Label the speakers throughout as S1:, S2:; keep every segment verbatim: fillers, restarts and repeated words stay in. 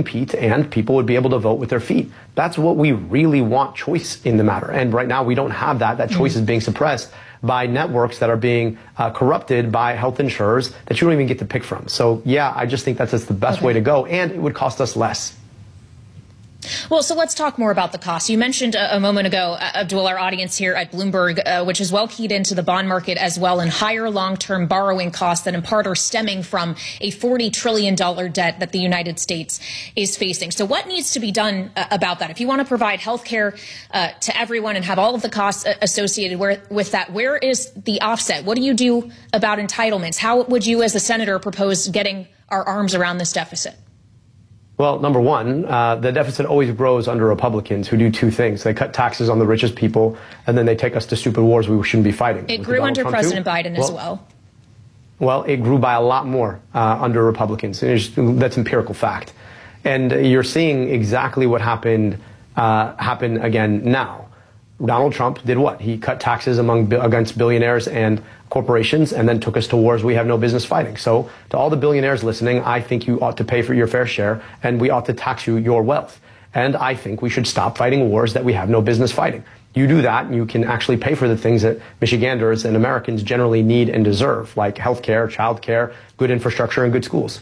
S1: compete and people would be able to vote with their feet. That's what we really want, choice in the matter. And right now we don't have that. That choice mm-hmm. is being suppressed by networks that are being uh, corrupted by health insurers that you don't even get to pick from. So yeah, I just think that's just the best okay. way to go, and it would cost us less.
S2: Well, so let's talk more about the cost. You mentioned a, a moment ago, uh, Abdul, our audience here at Bloomberg, uh, which is well keyed into the bond market as well, and higher long-term borrowing costs that in part are stemming from a forty trillion dollars debt that the United States is facing. So what needs to be done uh, about that? If you want to provide health care uh, to everyone and have all of the costs uh, associated where, with that, where is the offset? What do you do about entitlements? How would you as a senator propose getting our arms around this deficit?
S1: Well, number one, uh, the deficit always grows under Republicans who do two things. They cut taxes on the richest people, and then they take us to stupid wars we shouldn't be fighting.
S2: It grew under Trump President too. Biden
S1: well,
S2: as well.
S1: Well, it grew by a lot more uh, under Republicans. And just, that's empirical fact. And you're seeing exactly what happened uh, happen again now. Donald Trump did what? He cut taxes among against billionaires and corporations and then took us to wars we have no business fighting. So to all the billionaires listening, I think you ought to pay for your fair share and we ought to tax you your wealth. And I think we should stop fighting wars that we have no business fighting. You do that and you can actually pay for the things that Michiganders and Americans generally need and deserve, like health care, child care, good infrastructure, and good schools.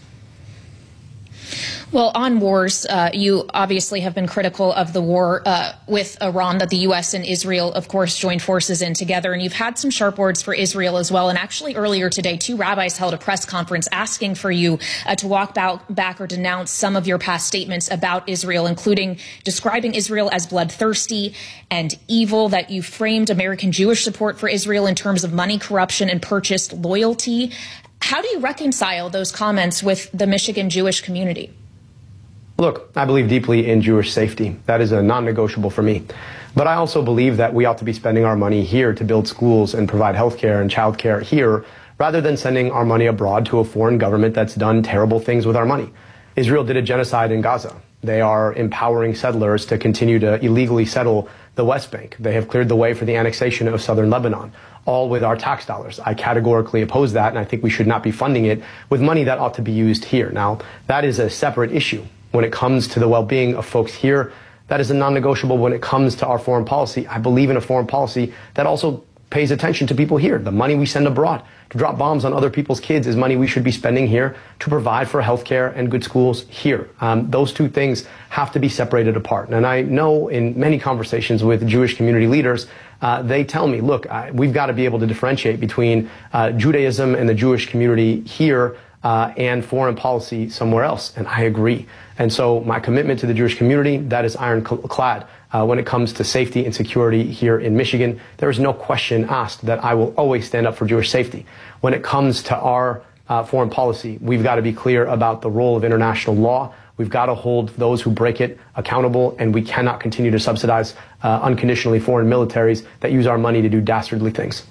S2: Well, on wars, uh, you obviously have been critical of the war uh, with Iran that the U S and Israel, of course, joined forces in together. And you've had some sharp words for Israel as well. And actually earlier today, two rabbis held a press conference asking for you uh, to walk back or denounce some of your past statements about Israel, including describing Israel as bloodthirsty and evil, that you framed American Jewish support for Israel in terms of money, corruption, and purchased loyalty. How do you reconcile those comments with the Michigan Jewish community?
S1: Look, I believe deeply in Jewish safety. That is a non-negotiable for me. But I also believe that we ought to be spending our money here to build schools and provide health care and child care here, rather than sending our money abroad to a foreign government that's done terrible things with our money. Israel did a genocide in Gaza. They are empowering settlers to continue to illegally settle the West Bank. They have cleared the way for the annexation of southern Lebanon, all with our tax dollars. I categorically oppose that, and I think we should not be funding it with money that ought to be used here. Now, that is a separate issue. When it comes to the well-being of folks here, that is a non-negotiable. When it comes to our foreign policy, I believe in a foreign policy that also pays attention to people here. The money we send abroad to drop bombs on other people's kids is money we should be spending here to provide for health care and good schools here. Um, those two things have to be separated apart. And I know in many conversations with Jewish community leaders, uh, they tell me, look, I, we've got to be able to differentiate between uh, Judaism and the Jewish community here Uh, and foreign policy somewhere else. And I agree. And so my commitment to the Jewish community, that is ironclad. Uh, when it comes to safety and security here in Michigan, there is no question asked that I will always stand up for Jewish safety. When it comes to our uh, foreign policy, we've got to be clear about the role of international law. We've got to hold those who break it accountable, and we cannot continue to subsidize uh, unconditionally foreign militaries that use our money to do dastardly things.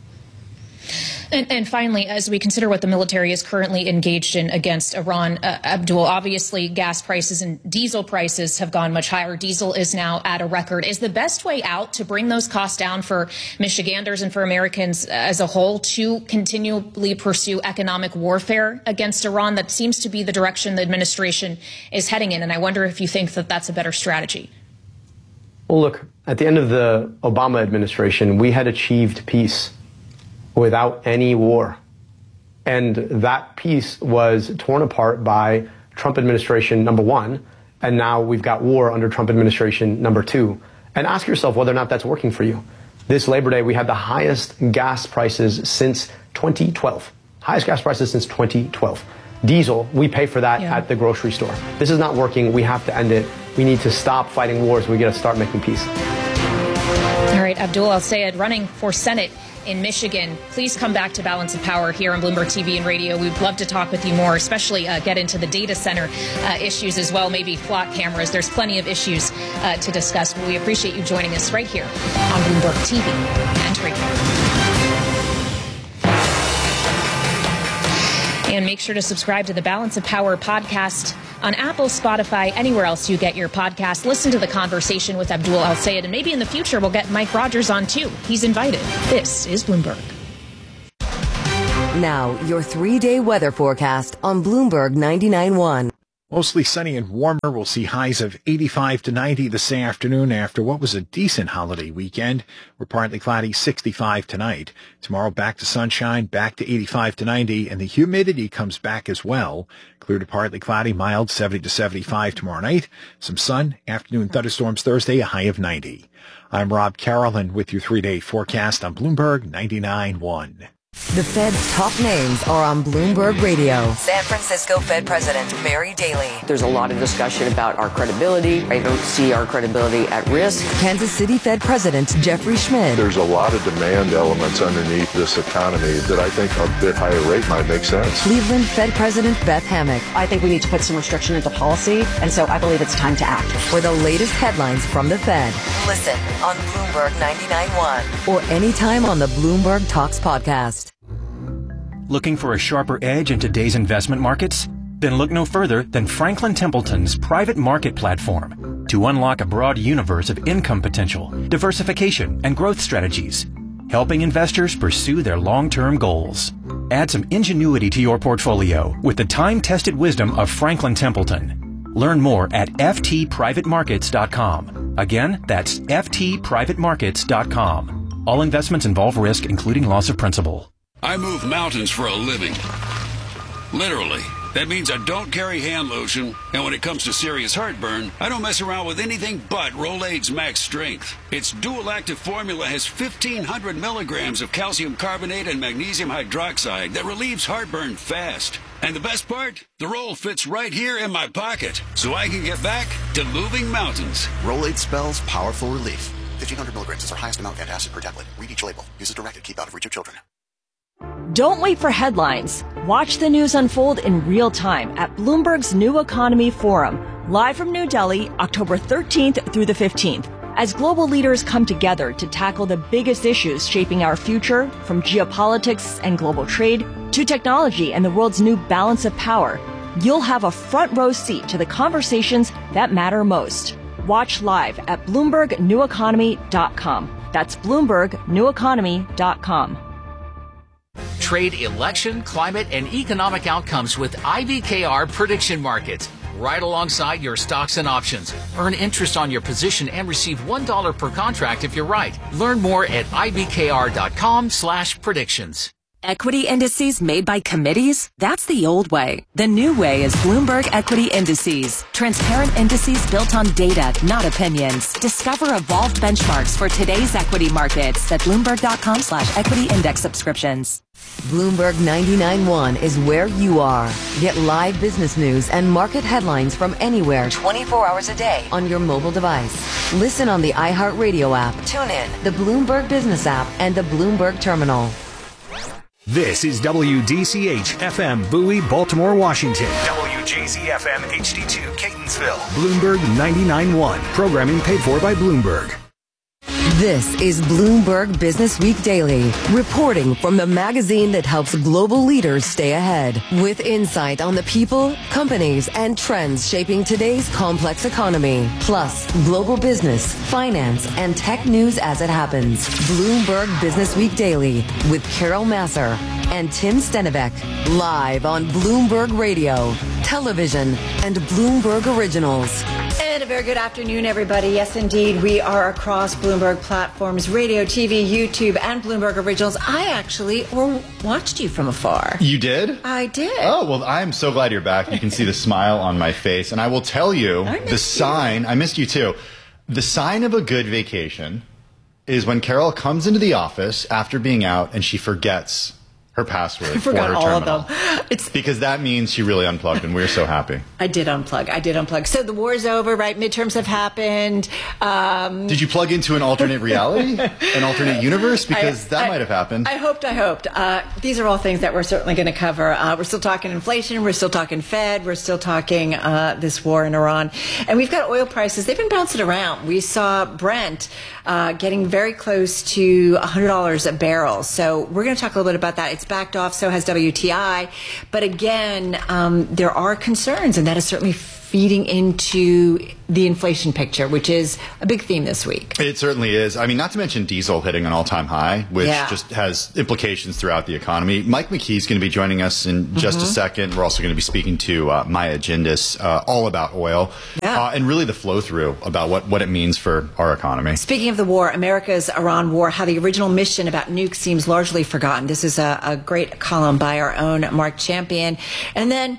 S2: And, and finally, as we consider what the military is currently engaged in against Iran, uh, Abdul, obviously gas prices and diesel prices have gone much higher. Diesel is now at a record. Is the best way out to bring those costs down for Michiganders and for Americans as a whole to continually pursue economic warfare against Iran? That seems to be the direction the administration is heading in. And I wonder if you think that that's a better strategy.
S1: Well, look, at the end of the Obama administration, we had achieved peace without any war. And that peace was torn apart by Trump administration number one, and now we've got war under Trump administration number two. And ask yourself whether or not that's working for you. This Labor Day, we had the highest gas prices since twenty twelve. Highest gas prices since twenty twelve. Diesel, we pay for that yeah. at the grocery store. This is not working. We have to end it. We need to stop fighting wars. We got to start making peace.
S2: All right, Abdul Al-Sayed running for Senate in Michigan. Please come back to Balance of Power here on Bloomberg T V and radio. We'd love to talk with you more, especially uh, get into the data center uh, issues as well, maybe flock cameras. There's plenty of issues uh, to discuss. But we appreciate you joining us right here on Bloomberg T V and radio. And make sure to subscribe to the Balance of Power podcast on Apple, Spotify, anywhere else you get your podcast. Listen to the conversation with Abdul Al-Sayed, and maybe in the future we'll get Mike Rogers on too. He's invited. This is Bloomberg.
S3: Now, your three-day weather forecast on Bloomberg ninety-nine point one. Mostly sunny and warmer. We'll see highs of eighty-five to ninety this afternoon after what was a decent holiday weekend. We're partly cloudy, sixty-five tonight. Tomorrow back to sunshine, back to eighty-five to ninety, and the humidity comes back as well. Clear to partly cloudy, mild, seventy to seventy-five tomorrow night. Some sun, afternoon thunderstorms Thursday, a high of ninety. I'm Rob Carolyn with your three-day forecast on Bloomberg ninety-nine point one.
S4: The Fed's top names are on Bloomberg Radio. San Francisco Fed President Mary Daly.
S5: There's a lot of discussion about our credibility. I don't see our credibility at risk.
S4: Kansas City Fed President Jeffrey Schmidt.
S6: There's a lot of demand elements underneath this economy that I think a bit higher rate might make sense.
S4: Cleveland Fed President Beth Hammack.
S7: I think we need to put some restriction into policy, and so I believe it's time to act.
S4: For the latest headlines from the Fed, listen on Bloomberg ninety-nine point one or anytime on the Bloomberg Talks podcast.
S8: Looking for a sharper edge in today's investment markets? Then look no further than Franklin Templeton's private market platform to unlock a broad universe of income potential, diversification, and growth strategies, helping investors pursue their long-term goals. Add some ingenuity to your portfolio with the time-tested wisdom of Franklin Templeton. Learn more at f t private markets dot com. Again, that's f t private markets dot com. All investments involve risk, including loss of principal.
S9: I move mountains for a living. Literally. That means I don't carry hand lotion, and when it comes to serious heartburn, I don't mess around with anything but Rolaids Max Strength. Its dual-active formula has fifteen hundred milligrams of calcium carbonate and magnesium hydroxide that relieves heartburn fast. And the best part? The roll fits right here in my pocket, so I can get back to moving mountains.
S10: Rolaids spells powerful relief. fifteen hundred milligrams is our highest amount of antacid per tablet. Read each label. Use as directed. Keep out of reach of children.
S11: Don't wait for headlines. Watch the news unfold in real time at Bloomberg's New Economy Forum, live from New Delhi, October thirteenth through the fifteenth. As global leaders come together to tackle the biggest issues shaping our future, from geopolitics and global trade to technology and the world's new balance of power, you'll have a front row seat to the conversations that matter most. Watch live at Bloomberg New Economy dot com. That's Bloomberg New Economy dot com.
S12: Trade election, climate, and economic outcomes with I B K R Prediction Markets. Right alongside your stocks and options. Earn interest on your position and receive one dollar per contract if you're right. Learn more at I B K R dot com slash predictions.
S13: Equity indices made by committees? That's the old way. The new way is Bloomberg Equity Indices. Transparent indices built on data, not opinions. Discover evolved benchmarks for today's equity markets at Bloomberg dot com slash equity index subscriptions.
S4: Bloomberg ninety-nine point one is where you are. Get live business news and market headlines from anywhere twenty-four hours a day on your mobile device. Listen on the iHeartRadio app, tune in, the Bloomberg Business app, and the Bloomberg Terminal.
S3: This is W D C H F M Bowie, Baltimore, Washington. W J Z F M H D two, Catonsville. Bloomberg ninety-nine point one. Programming paid for by Bloomberg.
S4: This is Bloomberg Business Week Daily, reporting from the magazine that helps global leaders stay ahead, with insight on the people, companies, and trends shaping today's complex economy, plus global business, finance, and tech news as it happens. Bloomberg Business Week Daily with Carol Massar and Tim Stenivek, live on Bloomberg Radio, television, and Bloomberg Originals.
S7: And a very good afternoon, everybody. Yes, indeed, we are across Bloomberg platforms, radio, T V, YouTube, and Bloomberg Originals. I actually or watched you from afar.
S14: You did?
S7: I did.
S14: Oh, well, I'm so glad you're back. You can see the smile on my face. And I will tell you, the sign, you. I missed you too. The sign of a good vacation is when Carol comes into the office after being out and she forgets her password.
S7: I forgot
S14: for her
S7: all
S14: terminal.
S7: of them. It's
S14: because that means she really unplugged, and we're so happy.
S7: I did unplug. I did unplug. So the war's over, right? Midterms have happened. Um,
S14: did you plug into an alternate reality, an alternate universe? Because I, that I, might have happened.
S7: I hoped. I hoped. Uh, these are all things that we're certainly going to cover. Uh, we're still talking inflation. We're still talking Fed. We're still talking uh, this war in Iran, and we've got oil prices. They've been bouncing around. We saw Brent uh, getting very close to one hundred dollars a barrel. So we're going to talk a little bit about that. It's backed off. So has W T I. But again, um, there are concerns, and that is certainly feeding into the inflation picture, which is a big theme this week.
S14: It certainly is. I mean, not to mention diesel hitting an all-time high, which
S7: Yeah.
S14: just has implications throughout the economy. Mike McKee's going to be joining us in just
S7: Mhm.
S14: a second. We're also going to be speaking to uh, Maya Jindis, uh, all about oil,
S7: Yeah.
S14: uh, and really the flow-through about what, what it means for our economy.
S7: Speaking of the war, America's Iran war, how the original mission about nukes seems largely forgotten. This is a, a great column by our own Mark Champion. And then,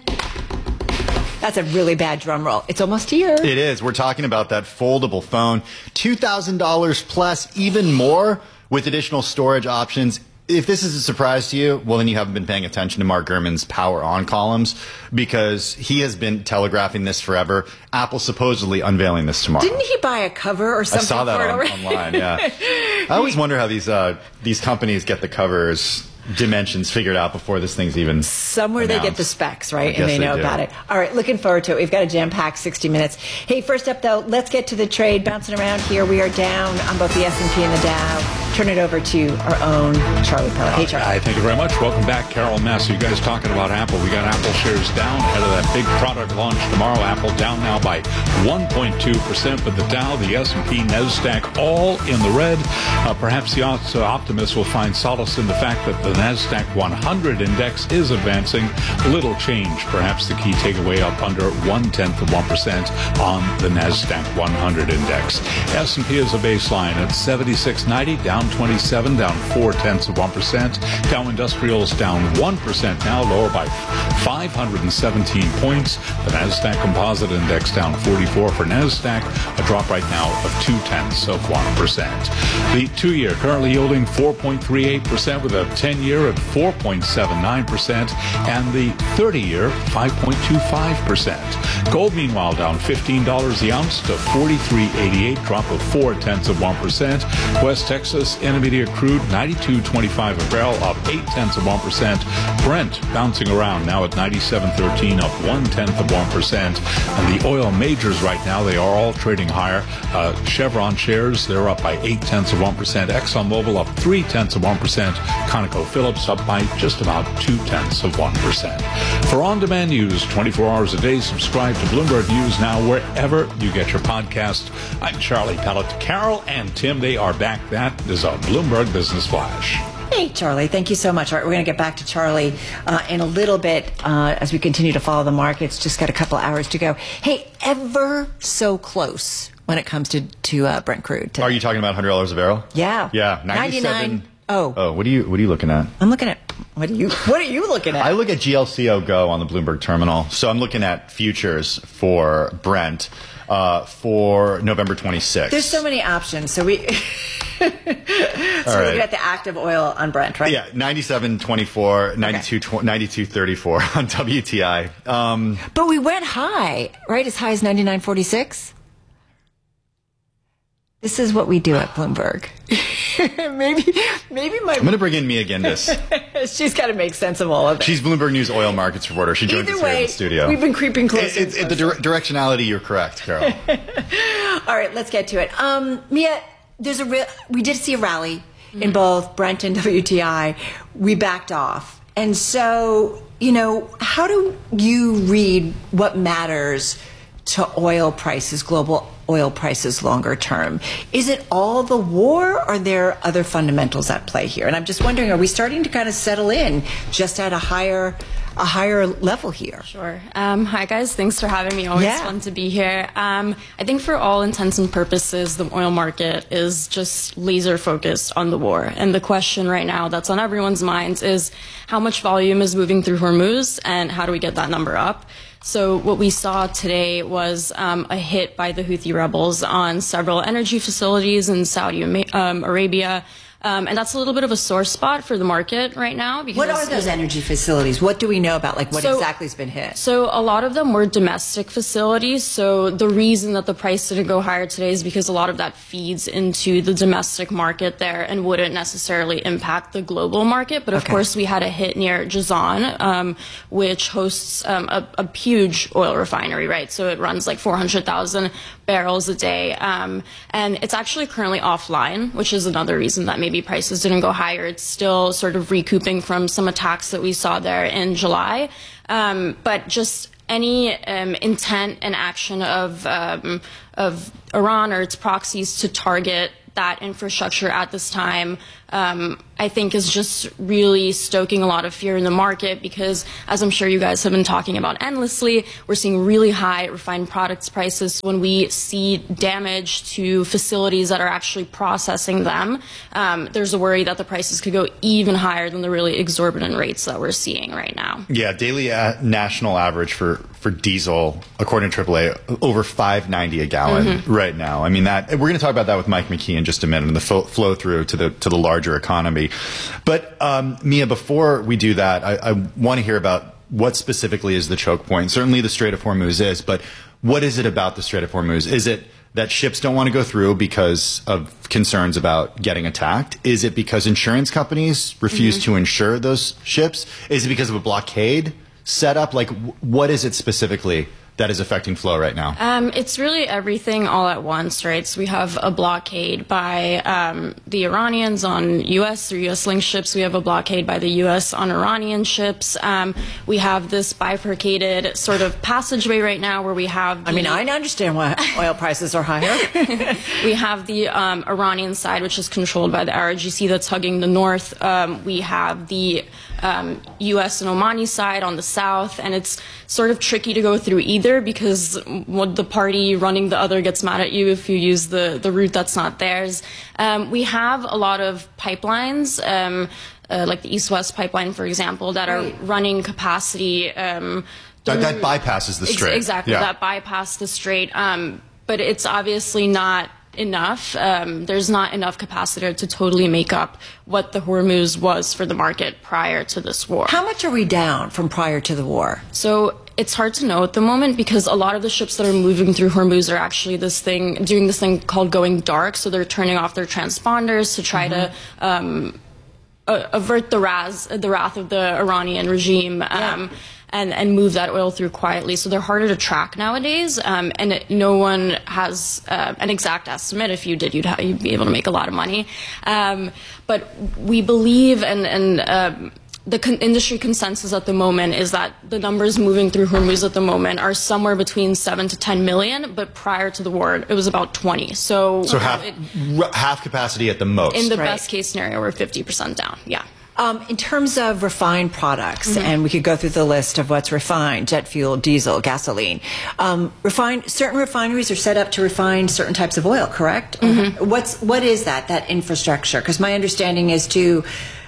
S7: that's a really bad drum roll. It's almost here.
S14: It is. We're talking about that foldable phone, two thousand dollars plus, even more with additional storage options. If this is a surprise to you, well, then you haven't been paying attention to Mark Gurman's Power On columns, because he has been telegraphing this forever. Apple supposedly unveiling this tomorrow.
S7: Didn't he buy a cover or
S14: I
S7: something
S14: saw that
S7: for it
S14: on,
S7: already?
S14: online, yeah. I always wonder how these uh, these companies get the covers dimensions figured out before this thing's even
S7: Somewhere
S14: announced.
S7: they get the specs,
S14: I
S7: right?
S14: guess
S7: And they
S14: they
S7: know
S14: do.
S7: about it. All right, looking forward to it. We've got a jam-packed sixty minutes. Hey, first up, though, let's get to the trade. Bouncing around here, we are down on both the S and P and the Dow. Turn it over to our own Charlie Pellet. Hey, Charlie.
S15: Hi, thank you very much. Welcome back, Carol Mess. You guys talking about Apple. We got Apple shares down ahead of that big product launch tomorrow. Apple down now by one point two percent, but the Dow, the S and P, NASDAQ all in the red. Uh, perhaps the opt- optimists will find solace in the fact that the NASDAQ one hundred index is advancing. Little change, perhaps the key takeaway, up under one-tenth of one percent on the NASDAQ one hundred index. S and P is a baseline at seventy-six ninety, down twenty-seven, down four-tenths of one percent. Dow Industrials down one percent now, lower by five hundred seventeen points. The NASDAQ Composite Index down forty-four for NASDAQ, a drop right now of two-tenths of one percent. The two-year currently yielding four point three eight percent, with a ten-year at four point seven nine percent, and the thirty-year five point two five percent. Gold, meanwhile, down fifteen dollars the ounce to forty-three eighty-eight, drop of four-tenths of one percent. West Texas Intermediate crude ninety-two twenty-five a barrel, up eight-tenths of one percent. Brent bouncing around now at ninety-seven thirteen, up one-tenth of one percent. And the oil majors right now, they are all trading higher. Uh, Chevron shares, they're up by eight-tenths of one percent. ExxonMobil up three-tenths of one percent. ConocoPhillips up by just about two-tenths of one percent. For on-demand news twenty-four hours a day, subscribe to Bloomberg News now wherever you get your podcast. I'm Charlie Pellet. Carol and Tim, they are back. That is a Bloomberg Business Flash.
S7: Hey, Charlie, thank you so much. All right, we're going to get back to Charlie uh, in a little bit uh, as we continue to follow the markets. Just got a couple hours to go. Hey, ever so close when it comes to, to uh, Brent crude.
S14: Are you talking about one hundred dollars a barrel?
S7: Yeah.
S14: Yeah, ninety-seven.
S7: ninety-nine. Oh.
S14: Oh, what are you what are you looking at?
S7: I'm looking at, what are you, what are you looking at?
S14: I look at G L C O Go on the Bloomberg terminal. So I'm looking at futures for Brent uh, for November twenty-sixth.
S7: There's so many options. So we, so
S14: All
S7: we're
S14: right.
S7: looking at the active oil on Brent, right?
S14: Yeah, ninety-seven twenty-four, ninety-two, ninety-two thirty-four on W T I. Um,
S7: But we went high, right? As high as ninety-nine forty-six. This is what we do at Bloomberg. maybe, maybe my.
S14: I'm going to bring in Mia Gindis.
S7: She's got to make sense of all of it.
S14: She's Bloomberg News oil markets reporter. She joins
S7: Either
S14: us here in
S7: way,
S14: the studio.
S7: we've been creeping closer.
S14: It, it, it, the dire- directionality, you're correct, Carol.
S7: All right, let's get to it. Um, Mia, there's a real. We did see a rally mm-hmm. in both Brent and W T I. We backed off, and so you know, how do you read what matters to oil prices, global oil prices longer term? Is it all the war, or are there other fundamentals at play here? And I'm just wondering, are we starting to kind of settle in just at a higher a higher level here?
S16: Sure. Um, hi, guys. Thanks for having me. Always
S7: Yeah.
S16: fun to be here. Um, I think for all intents and purposes, the oil market is just laser focused on the war. And the question right now that's on everyone's minds is how much volume is moving through Hormuz, and how do we get that number up? So what we saw today was um, a hit by the Houthi rebels on several energy facilities in Saudi um, Arabia. Um, and that's a little bit of a sore spot for the market right now. Because
S7: What are those energy facilities? What do we know about, like, what
S16: So-
S7: exactly has been hit?
S16: So a lot of them were domestic facilities. So the reason that the price didn't go higher today is because a lot of that feeds into the domestic market there and wouldn't necessarily impact the global market. But of
S17: Okay.
S16: course, we had a hit near Jazan, um, which hosts um, a, a huge oil refinery, right? So it runs like four hundred thousand barrels a day. Um, and it's actually currently offline, which is another reason that maybe prices didn't go higher. It's still sort of recouping from some attacks that we saw there in July. Um, but just any um, intent and action of um, of Iran or its proxies to target that infrastructure at this time, um, I think is just really stoking a lot of fear in the market because, as I'm sure you guys have been talking about endlessly, we're seeing really high refined products prices. When we see damage to facilities that are actually processing them, um, there's a worry that the prices could go even higher than the really exorbitant rates that we're seeing right now.
S14: Yeah, daily a- national average for, for diesel, according to triple A, over five ninety a gallon mm-hmm. right now. I mean, that we're going to talk about that with Mike McKee in just a minute and the fo- flow through to the to the larger economy. But um, Mia, before we do that, I, I want to hear about what specifically is the choke point. Certainly the Strait of Hormuz is, but what is it about the Strait of Hormuz? Is it that ships don't want to go through because of concerns about getting attacked? Is it because insurance companies refuse mm-hmm. to insure those ships? Is it because of a blockade set up? Like, what is it specifically that is affecting flow right now?
S16: Um, it's really everything all at once, right? So we have a blockade by um, the Iranians on U S or U S-linked ships. We have a blockade by the U S on Iranian ships. Um, we have this bifurcated sort of passageway right now where we have...
S7: I mean, I understand why oil prices are higher.
S16: We have the um, Iranian side, which is controlled by the R G C that's hugging the north. Um, we have the um, U S and Omani side on the south, and it's sort of tricky to go through either because what the party running the other gets mad at you if you use the, the route that's not theirs. Um, we have a lot of pipelines, um, uh, like the East-West pipeline, for example, that are running capacity. Um,
S14: that, that bypasses the strait.
S16: Ex- exactly,
S14: yeah.
S16: that bypass the strait. Um, but it's obviously not enough. Um, there's not enough capacity to totally make up what the Hormuz was for the market prior to this war.
S7: How much are we down from prior to the war?
S16: So it's hard to know at the moment because a lot of the ships that are moving through Hormuz are actually this thing, doing this thing called going dark. So they're turning off their transponders to try mm-hmm. to um, uh, avert the, raz, the wrath of the Iranian regime. Um, yeah. And, and move that oil through quietly. So they're harder to track nowadays. Um, and it, no one has uh, an exact estimate. If you did, you'd, ha- you'd be able to make a lot of money. Um, but we believe, and, and um, the con- industry consensus at the moment is that the numbers moving through Hormuz at the moment are somewhere between seven to ten million. But prior to the war, it was about twenty. So,
S14: so half,
S16: it,
S14: r- half capacity at the most.
S16: In the
S7: right.
S16: best case scenario, we're fifty percent down. Yeah.
S7: Um, in terms of refined products, mm-hmm. and we could go through the list of what's refined: jet fuel, diesel, gasoline. Um, refined, certain refineries are set up to refine certain types of oil, correct?
S16: Mm-hmm.
S7: What's what is that? That infrastructure? Because my understanding is to,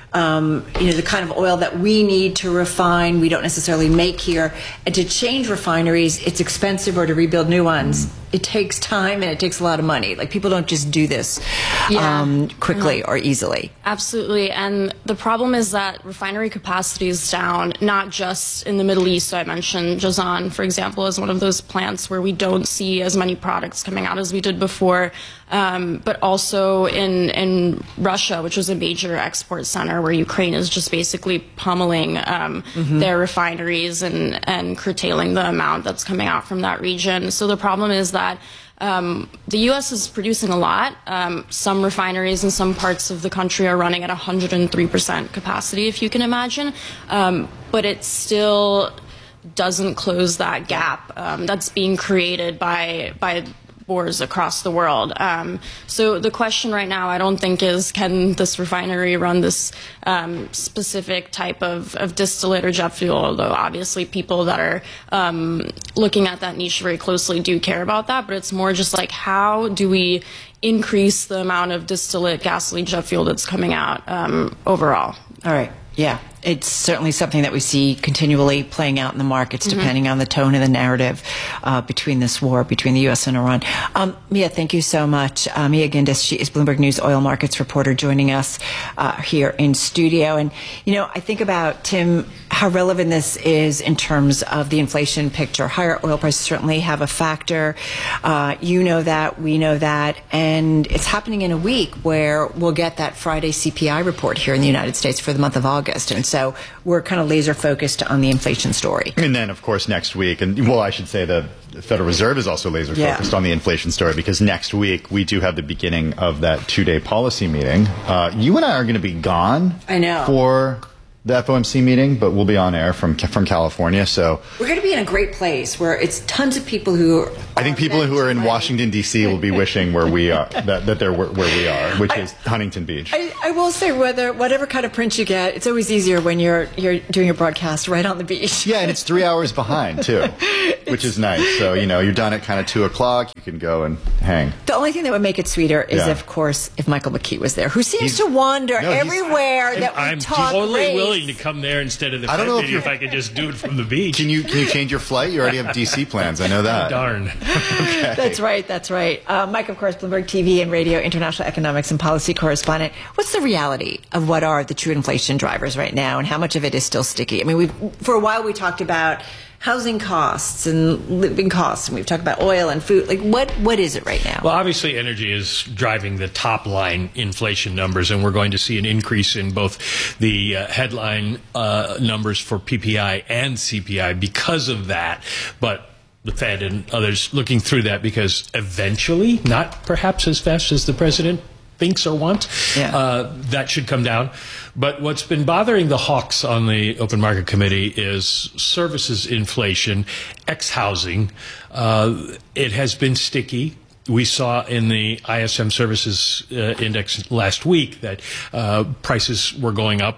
S7: um, you know, the kind of oil that we need to refine, we don't necessarily make here, and to change refineries, it's expensive, or to rebuild new ones. Mm-hmm. It takes time and it takes a lot of money. Like, people don't just do this
S16: yeah.
S7: um, quickly
S16: yeah.
S7: or easily.
S16: Absolutely. And the problem is that refinery capacity is down, not just in the Middle East. So I mentioned Jazan, for example, as one of those plants where we don't see as many products coming out as we did before. Um, but also in, in Russia, which was a major export center where Ukraine is just basically pummeling um, mm-hmm. their refineries and, and curtailing the amount that's coming out from that region. So the problem is that That, um, the U S is producing a lot. Um, some refineries in some parts of the country are running at one hundred three percent capacity, if you can imagine. Um, but it still doesn't close that gap um, that's being created by by wars across the world. Um, so the question right now, I don't think, is can this refinery run this um, specific type of, of distillate or jet fuel, although obviously people that are um, looking at that niche very closely do care about that, but it's more just like, how do we increase the amount of distillate, gasoline, jet fuel that's coming out um, overall?
S7: All right. Yeah, it's certainly something that we see continually playing out in the markets, mm-hmm. depending on the tone and the narrative uh, between this war between the U S and Iran. Um, Mia, thank you so much. Uh, Mia Gindes, she is Bloomberg News oil markets reporter, joining us uh, here in studio. And, you know, I think about, Tim, how relevant this is in terms of the inflation picture. Higher oil prices certainly have a factor. Uh, you know that, we know that, and it's happening in a week where we'll get that Friday C P I report here in the United States for the month of August. And so we're kind of laser focused on the inflation story.
S14: And then, of course, next week, and well, I should say the Federal Reserve is also laser focused yeah. on the inflation story, because next week we do have the beginning of that two-day policy meeting. Uh, you and I are going to be gone
S7: I know.
S14: for the F O M C meeting, but we'll be on air from from California. So
S7: we're going to be in a great place where it's tons of people who are
S14: I think people who are in Washington, D C will be wishing where we are, that, that they're where, where we are, which I, is Huntington Beach.
S7: I, I will say, whether whatever kind of print you get, it's always easier when you're you're doing your broadcast right on the beach.
S14: Yeah, and it's three hours behind, too, which is nice. So, you know, you're done at kind of two o'clock. You can go and hang.
S7: The only thing that would make it sweeter is,
S14: Yeah.
S7: of course, if Michael McKee was there, who seems
S14: He's-
S7: to wander
S14: No, he's-
S7: everywhere that we
S17: I'm
S7: talk
S17: totally
S7: race.
S17: willing to come there instead of the
S14: I don't
S17: Fed
S14: know if
S17: meeting if,
S14: you're-
S17: I could just do it from the beach.
S14: Can you can you change your flight? You already have D C plans. I know that.
S17: Darn.
S14: Okay.
S7: That's right, that's right. Uh, Mike, of course, Bloomberg T V and radio international economics and policy correspondent. What's the reality of what are the true inflation drivers right now, and how much of it is still sticky? I mean, we've, for a while we talked about housing costs and living costs, and we've talked about oil and food. Like, what what is it right now?
S17: Well, obviously, energy is driving the top line inflation numbers, and we're going to see an increase in both the uh, headline uh, numbers for P P I and C P I because of that. But the Fed and others looking through that, because eventually, not perhaps as fast as the president thinks or wants,
S7: Yeah.
S17: uh, that should come down. But what's been bothering the hawks on the Open Market Committee is services inflation, ex-housing. Uh, it has been sticky. We saw in the I S M Services uh, Index last week that uh, prices were going up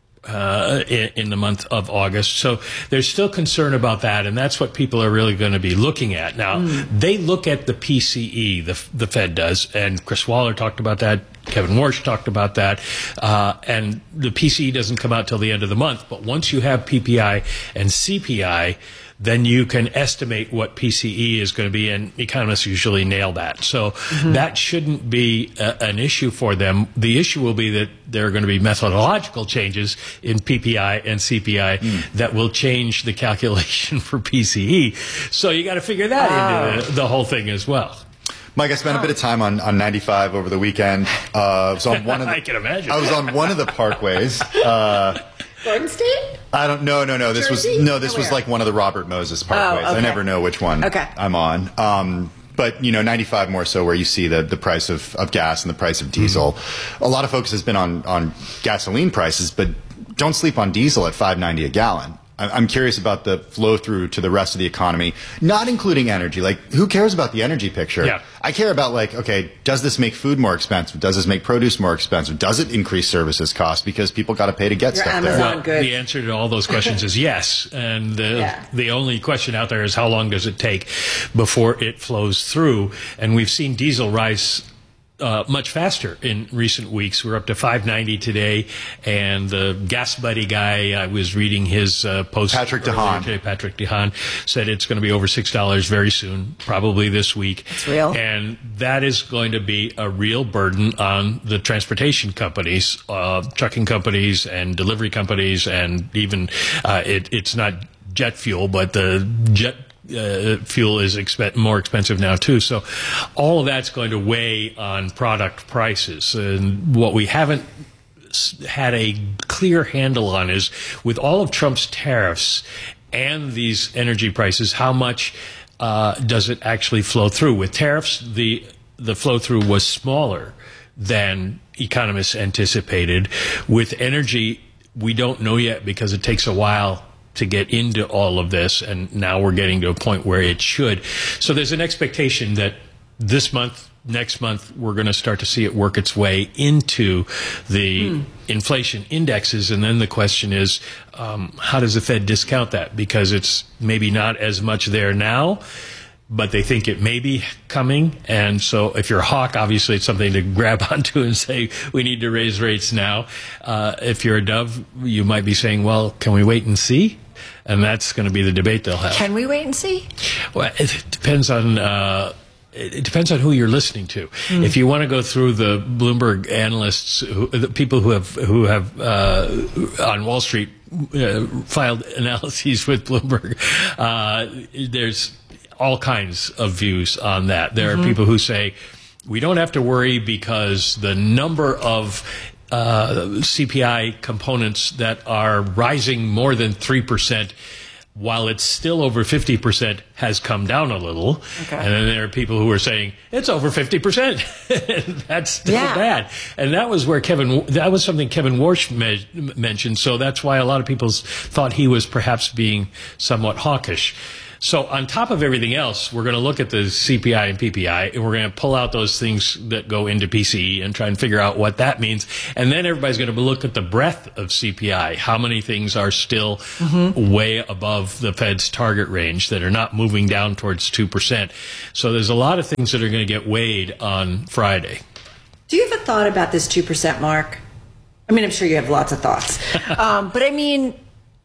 S17: Uh, in, in the month of August. So there's still concern about that, and that's what people are really going to be looking at. Now,
S7: Mm.
S17: they look at the P C E, the, the Fed does, and Chris Waller talked about that, Kevin Warsh talked about that, uh, and the P C E doesn't come out till the end of the month. But once you have P P I and C P I, then you can estimate what P C E is going to be, and economists usually nail that. So
S7: Mm-hmm.
S17: that shouldn't be a, an issue for them. The issue will be that there are going to be methodological changes in P P I and C P I that will change the calculation for P C E. So you got to figure that into the, the whole thing as well.
S14: Mike, I spent a bit of time on, on ninety-five over the weekend. Uh, I was on one of the,
S17: I can imagine.
S14: I was on one of the parkways. Uh,
S7: Garden State?
S14: I don't no no no this
S7: Jersey?
S14: was no this was
S7: Nowhere.
S14: like one of the Robert Moses parkways.
S7: Oh, okay.
S14: I never know which one
S7: Okay.
S14: I'm on. Um, but you know, ninety-five more so, where you see the the price of, of gas and the price of diesel. Mm-hmm. A lot of focus has been on on gasoline prices, but don't sleep on diesel at five ninety a gallon. I'm curious about the flow through to the rest of the economy, not including energy. Like, who cares about the energy picture?
S17: Yeah.
S14: I care about, like, okay, does this make food more expensive? Does this make produce more expensive? Does it increase services costs because people got to pay to get
S7: Your
S14: stuff
S7: Amazon
S14: there?
S17: Well,
S7: good.
S17: the answer to all those questions is yes. And the,
S7: Yeah.
S17: the only question out there is how long does it take before it flows through? And we've seen diesel rise Uh, much faster in recent weeks. We're up to five ninety today, and the gas buddy guy, I was reading his uh, post.
S14: Patrick
S17: earlier
S14: DeHaan.
S17: today, Patrick DeHaan said it's going to be over six dollars very soon, probably this week.
S7: It's real.
S17: And that is going to be a real burden on the transportation companies, uh, trucking companies and delivery companies, and even uh, it, it's not jet fuel, but the jet Uh, fuel is exp- more expensive now too. So all of that's going to weigh on product prices. And what we haven't s- had a clear handle on is, with all of Trump's tariffs and these energy prices, how much uh, does it actually flow through? With tariffs, the the flow through was smaller than economists anticipated. With energy, we don't know yet, because it takes a while to get into all of this, and now we're getting to a point where it should. So there's an expectation that this month, next month, we're going to start to see it work its way into the mm. inflation indexes, and then the question is, um, how does the Fed discount that? Because it's maybe not as much there now, but they think it may be coming. And so if you're a hawk, obviously it's something to grab onto and say, we need to raise rates now. Uh, if you're a dove, you might be saying, well, can we wait and see? And that's going to be the debate they'll have.
S7: Can we wait and see?
S17: Well, it depends on uh, it depends on who you're listening to. Mm. If you want to go through the Bloomberg analysts, who, the people who have who have uh, on Wall Street uh, filed analyses with Bloomberg, uh, there's all kinds of views on that. There mm-hmm. are people who say we don't have to worry because the number of Uh, C P I components that are rising more than three percent while it's still over fifty percent, has come down a little. Okay. And then there are people who are saying, it's over fifty percent. That's still yeah. bad. And that was where Kevin, that was something Kevin Warsh me- mentioned. So that's why a lot of people thought he was perhaps being somewhat hawkish. So on top of everything else, we're going to look at the C P I and P P I, and we're going to pull out those things that go into P C E and try and figure out what that means. And then everybody's going to look at the breadth of C P I, how many things are still mm-hmm. way above the Fed's target range that are not moving down towards two percent. So there's a lot of things that are going to get weighed on Friday.
S7: Do you have a thought about this two percent mark? I mean, I'm sure you have lots of thoughts. um, but I mean,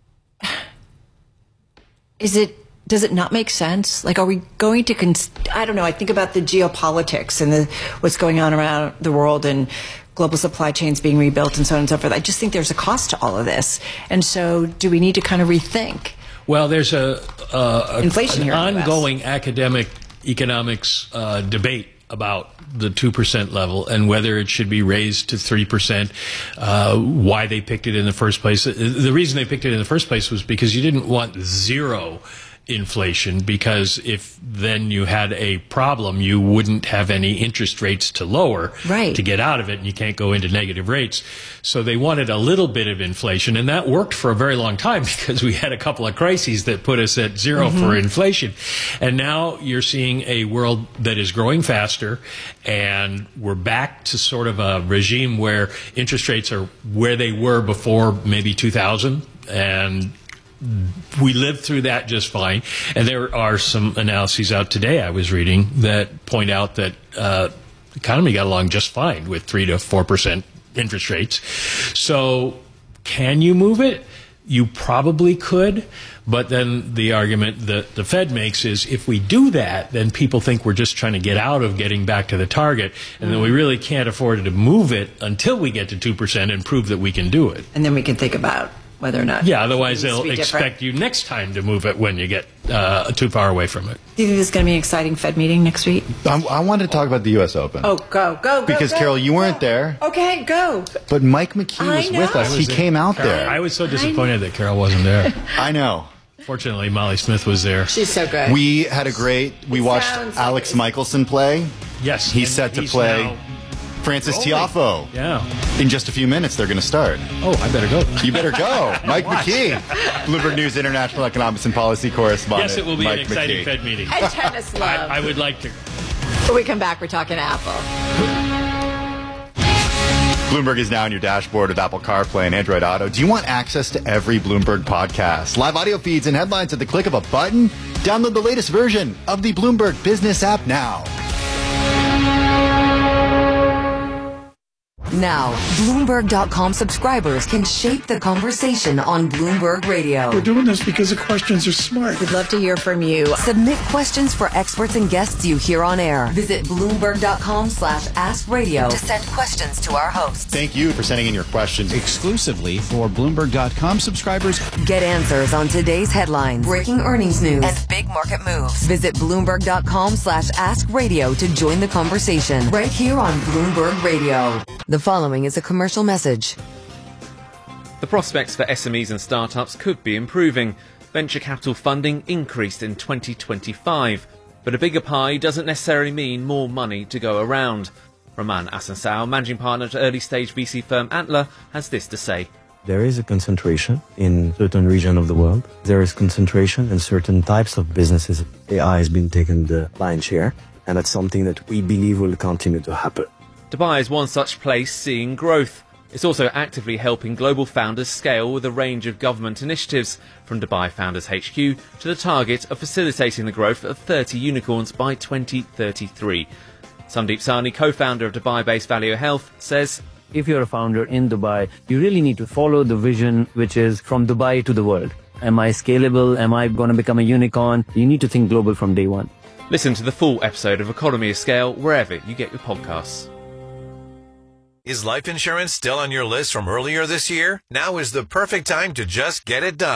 S7: is it... Does it not make sense? Like, are we going to, cons- I don't know, I think about the geopolitics and the, what's going on around the world and global supply chains being rebuilt and so on and so forth. I just think there's a cost to all of this. And so do we need to kind of rethink?
S17: Well, there's a, uh,
S7: Inflation
S17: an
S7: here
S17: ongoing academic economics uh, debate about the two percent level and whether it should be raised to three percent, uh, why they picked it in the first place. The reason they picked it in the first place was because you didn't want zero inflation, because if then you had a problem, you wouldn't have any interest rates to lower
S7: right.
S17: to get out of it, and you can't go into negative rates. So they wanted a little bit of inflation, and that worked for a very long time because we had a couple of crises that put us at zero mm-hmm. for inflation. And now you're seeing a world that is growing faster, and we're back to sort of a regime where interest rates are where they were before maybe two thousand, and we lived through that just fine. And there are some analyses out today I was reading that point out that uh, the economy got along just fine with three to four percent interest rates. So can you move it? You probably could. But then the argument that the Fed makes is if we do that, then people think we're just trying to get out of getting back to the target. And mm. then we really can't afford to move it until we get to two percent and prove that we can do it.
S7: And then we can think about whether or not.
S17: Yeah, otherwise they'll expect you next time to move it when you get uh, too far away from it.
S7: Do you think this is going to be an exciting Fed meeting next week?
S14: I, I wanted to talk about the U S Open.
S7: Oh, go, go, go.
S14: Because,
S7: go,
S14: Carol, you
S7: go.
S14: weren't there.
S7: Okay, go.
S14: But Mike McKee was with us. He
S17: there.
S14: came out
S17: Carol,
S14: there.
S17: I was so disappointed that Carol wasn't there.
S14: I know.
S17: Fortunately, Molly Smith was there.
S7: She's so good.
S14: We had a great, we
S7: it
S14: watched Alex like Michelson play.
S17: Yes.
S14: He's set to play
S17: now
S14: Francis
S17: rolling.
S14: Tiafoe.
S17: Yeah.
S14: In just a few minutes, they're going to start.
S17: Oh, I better go.
S14: You better go. Mike McKee, Bloomberg News International Economics and Policy Correspondent.
S17: Yes, it will be
S14: Mike
S17: an exciting
S14: McKee.
S17: Fed meeting.
S7: And tennis love.
S17: I, I would like to.
S7: When we come back, we're talking Apple.
S14: Bloomberg is now on your dashboard with Apple CarPlay and Android Auto. Do you want access to every Bloomberg podcast, live audio feeds, and headlines at the click of a button? Download the latest version of the Bloomberg Business app now.
S4: Now, Bloomberg dot com subscribers can shape the conversation on Bloomberg Radio.
S18: We're doing this because the questions are smart.
S7: We'd love to hear from you.
S4: Submit questions for experts and guests you hear on air. Visit Bloomberg dot com slash ask radio to send questions to our hosts.
S14: Thank you for sending in your questions
S19: exclusively for Bloomberg dot com subscribers.
S4: Get answers on today's headlines, breaking earnings news, and big market moves. Visit Bloomberg dot com slash ask radio to join the conversation right here on Bloomberg Radio. The following is a commercial message.
S20: The prospects for S M Es and startups could be improving. Venture capital funding increased in twenty twenty-five, but a bigger pie doesn't necessarily mean more money to go around. Roman Asansao, managing partner at early-stage V C firm Antler, has this to say.
S21: There is a concentration in certain regions of the world. There is concentration in certain types of businesses. A I has been taking the lion's share, and that's something that we believe will continue to happen.
S20: Dubai is one such place seeing growth. It's also actively helping global founders scale with a range of government initiatives, from Dubai Founders H Q to the target of facilitating the growth of thirty unicorns by twenty thirty-three. Sandeep Sahni, co-founder of Dubai-based Value Health, says,
S22: if you're a founder in Dubai, you really need to follow the vision, which is from Dubai to the world. Am I scalable? Am I going to become a unicorn? You need to think global from day one.
S20: Listen to the full episode of Economy of Scale wherever you get your podcasts.
S23: Is life insurance still on your list from earlier this year? Now is the perfect time to just get it done.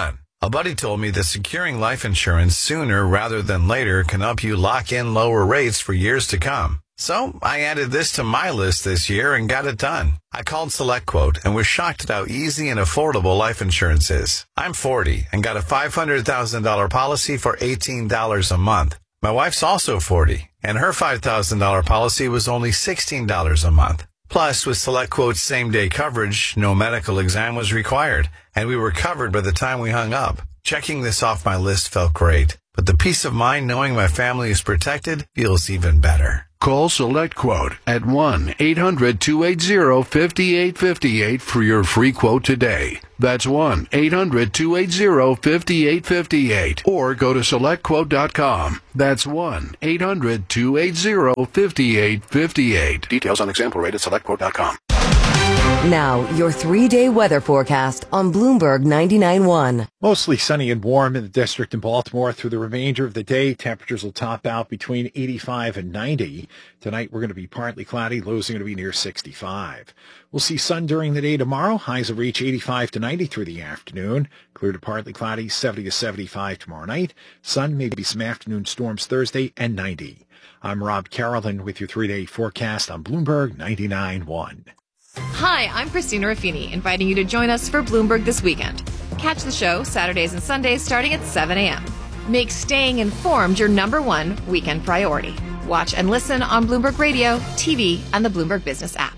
S1: A buddy told me that securing life insurance sooner rather than later can help you lock in lower rates for years to come. So I added this to my list this year and got it done. I called SelectQuote and was shocked at how easy and affordable life insurance is. I'm forty and got a five hundred thousand dollars policy for eighteen dollars a month. My wife's also forty, and her five thousand dollars policy was only sixteen dollars a month. Plus, with SelectQuote's same-day coverage, no medical exam was required, and we were covered by the time we hung up. Checking this off my list felt great, but the peace of mind knowing my family is protected feels even better.
S2: Call SelectQuote at one eight hundred two eight zero five eight five eight for your free quote today. That's one eight hundred two eight zero five eight five eight. Or go to select quote dot com. That's one eight hundred two eight zero five eight five eight. Details on example rate at select quote dot com.
S4: Now, your three-day weather forecast on Bloomberg ninety-nine point one.
S3: Mostly sunny and warm in the district in Baltimore through the remainder of the day. Temperatures will top out between eighty-five and ninety. Tonight, we're going to be partly cloudy. Lows are going to be near sixty-five. We'll see sun during the day tomorrow. Highs will reach eighty-five to ninety through the afternoon. Clear to partly cloudy, seventy to seventy-five tomorrow night. Sun, maybe some afternoon storms Thursday, and ninety. I'm Rob Carolyn with your three-day forecast on Bloomberg ninety-nine point one.
S5: Hi, I'm Christina Raffini, inviting you to join us for Bloomberg This Weekend. Catch the show Saturdays and Sundays starting at seven a.m. Make staying informed your number one weekend priority. Watch and listen on Bloomberg Radio, T V, and the Bloomberg Business app.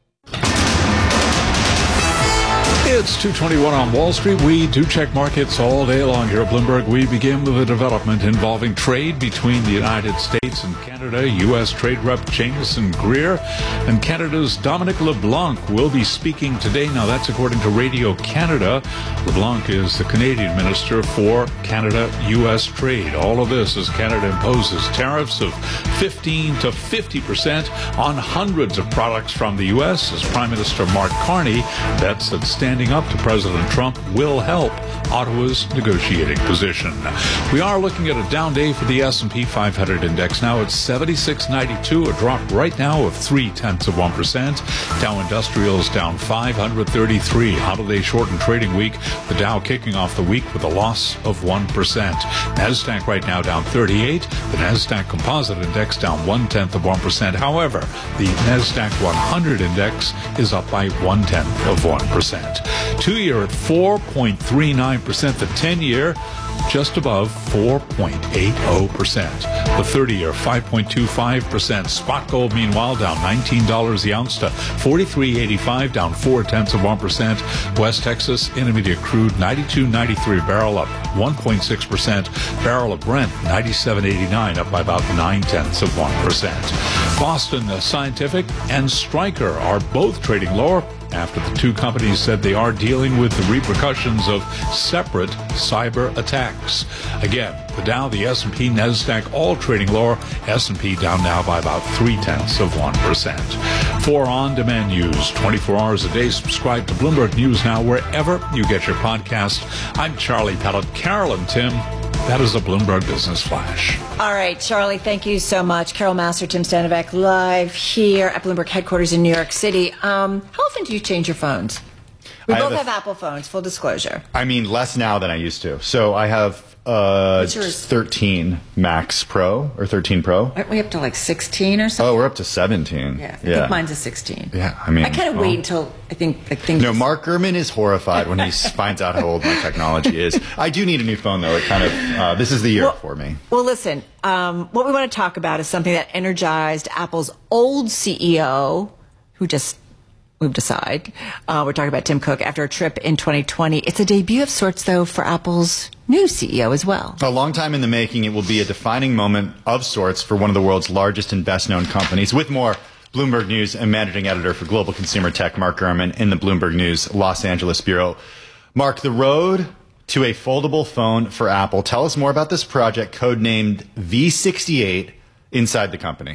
S15: It's two twenty-one on Wall Street. We do check markets all day long here at Bloomberg. We begin with a development involving trade between the United States and Canada. U S. Trade Rep Jamieson Greer and Canada's Dominic LeBlanc will be speaking today. Now, that's according to Radio Canada. LeBlanc is the Canadian Minister for Canada U S. Trade. All of this as Canada imposes tariffs of fifteen to fifty percent on hundreds of products from the U S as Prime Minister Mark Carney bets that standing up to President Trump will help Ottawa's negotiating position. We are looking at a down day for the S and P five hundred index. Now it's seventy-six ninety-two, a drop right now of three tenths of one percent. Dow Industrials down five hundred thirty-three. Holiday shortened trading week. The Dow kicking off the week with a loss of one percent. NASDAQ right now down thirty-eight. The NASDAQ Composite Index down one tenth of one percent. However, the NASDAQ one hundred Index is up by one tenth of one percent. Two-year at four point three nine percent. The ten-year just above four point eight zero percent. The thirty-year, five point two five percent. Spot gold, meanwhile, down nineteen dollars the ounce to forty-three eighty-five, down four tenths of one percent. West Texas Intermediate crude, ninety-two ninety-three barrel, up one point six percent. Barrel of Brent, ninety-seven eighty-nine, up by about nine tenths of one percent. Boston Scientific and Stryker are both trading lower after the two companies said they are dealing with the repercussions of separate cyber attacks. Again, the Dow, the S and P, NASDAQ all trading lower. S and P down now by about three tenths of one percent. For on-demand news, twenty-four hours a day, subscribe to Bloomberg News Now wherever you get your podcast. I'm Charlie Pellet. Carol and Tim, that is a Bloomberg Business Flash.
S7: All right, Charlie, thank you so much. Carol Master, Tim Stanovac, live here at Bloomberg headquarters in New York City. Um, how often do you change your phones? We
S14: I
S7: both
S14: have,
S7: have Apple phones, full disclosure.
S14: I mean, less now than I used to. So I have uh, thirteen Max Pro or thirteen Pro.
S7: Aren't we up to like sixteen or something?
S14: Oh, we're up to seventeen.
S7: Yeah, I
S14: yeah.
S7: think mine's a sixteen.
S14: Yeah, I mean,
S7: I kind of
S14: well,
S7: wait until I think like things.
S14: No, Mark Gurman is horrified when he finds out how old my technology is. I do need a new phone, though. It kind of uh, this is the year
S7: well,
S14: for me.
S7: Well, listen, um, what we want to talk about is something that energized Apple's old C E O, who just moved aside. Uh, we're talking about Tim Cook after a trip in twenty twenty. It's a debut of sorts, though, for Apple's new C E O as well.
S14: A long time in the making, it will be a defining moment of sorts for one of the world's largest and best-known companies. With more, Bloomberg News and managing editor for global consumer tech, Mark Gurman, in the Bloomberg News Los Angeles bureau. Mark, the road to a foldable phone for Apple. Tell us more about this project, codenamed V sixty-eight, inside the company.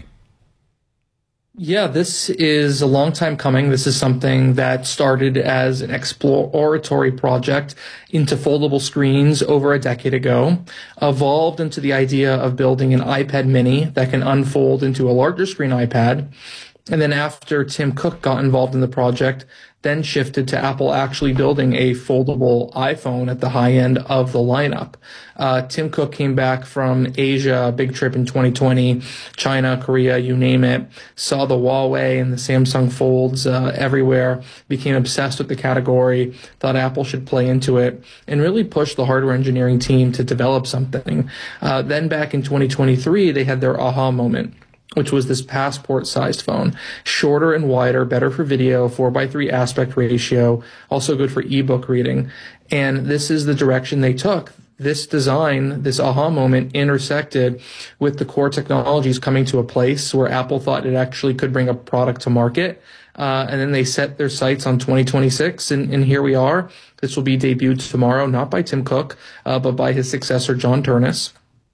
S24: Yeah, this is a long time coming. This is something that started as an exploratory project into foldable screens over a decade ago, evolved into the idea of building an iPad mini that can unfold into a larger screen iPad. And then after Tim Cook got involved in the project, then shifted to Apple actually building a foldable iPhone at the high end of the lineup. Uh, Tim Cook came back from Asia, big trip in twenty twenty, China, Korea, you name it, saw the Huawei and the Samsung Folds uh, everywhere, became obsessed with the category, thought Apple should play into it, and really pushed the hardware engineering team to develop something. Uh, then back in twenty twenty-three, they had their aha moment, which was this passport-sized phone. Shorter and wider, better for video, four by three aspect ratio, also good for ebook reading. And this is the direction they took. This design, this aha moment, intersected with the core technologies coming to a place where Apple thought it actually could bring a product to market. Uh, and then they set their sights on twenty twenty-six, and, and here we are. This will be debuted tomorrow, not by Tim Cook, uh, but by his successor, John Ternus.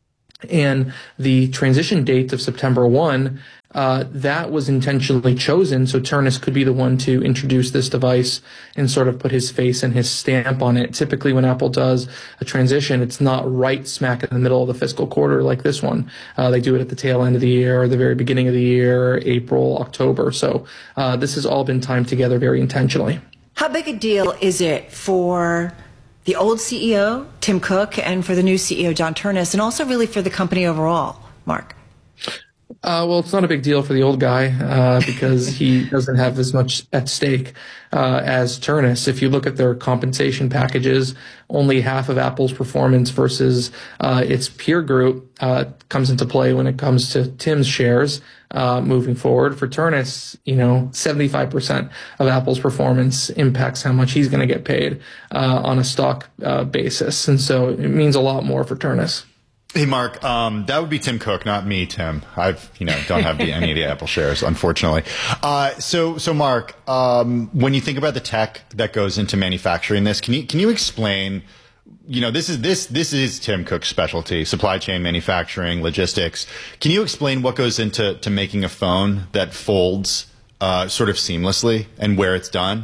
S24: And the transition date of September first, uh, that was intentionally chosen so Ternus could be the one to introduce this device and sort of put his face and his stamp on it. Typically when Apple does a transition, it's not right smack in the middle of the fiscal quarter like this one. Uh, they do it at the tail end of the year or the very beginning of the year, April, October. So uh, this has all been timed together very intentionally.
S7: How big a deal is it for the old C E O, Tim Cook, and for the new C E O, John Ternus, and also really for the company overall, Mark?
S24: Uh, well, it's not a big deal for the old guy uh, because he doesn't have as much at stake uh, as Ternus. If you look at their compensation packages, only half of Apple's performance versus uh, its peer group uh, comes into play when it comes to Tim's shares. Uh, moving forward for Ternus, you know, seventy-five percent of Apple's performance impacts how much he's going to get paid uh, on a stock uh, basis. And so it means a lot more for Ternus.
S14: Hey, Mark, um, that would be Tim Cook, not me, Tim. I've, you know, don't have the, any of the Apple shares, unfortunately. Uh, so, so Mark, um, when you think about the tech that goes into manufacturing this, can you, can you explain, you know, this is, this, this is Tim Cook's specialty, supply chain, manufacturing, logistics. Can you explain what goes into, to making a phone that folds, uh, sort of seamlessly and where it's done?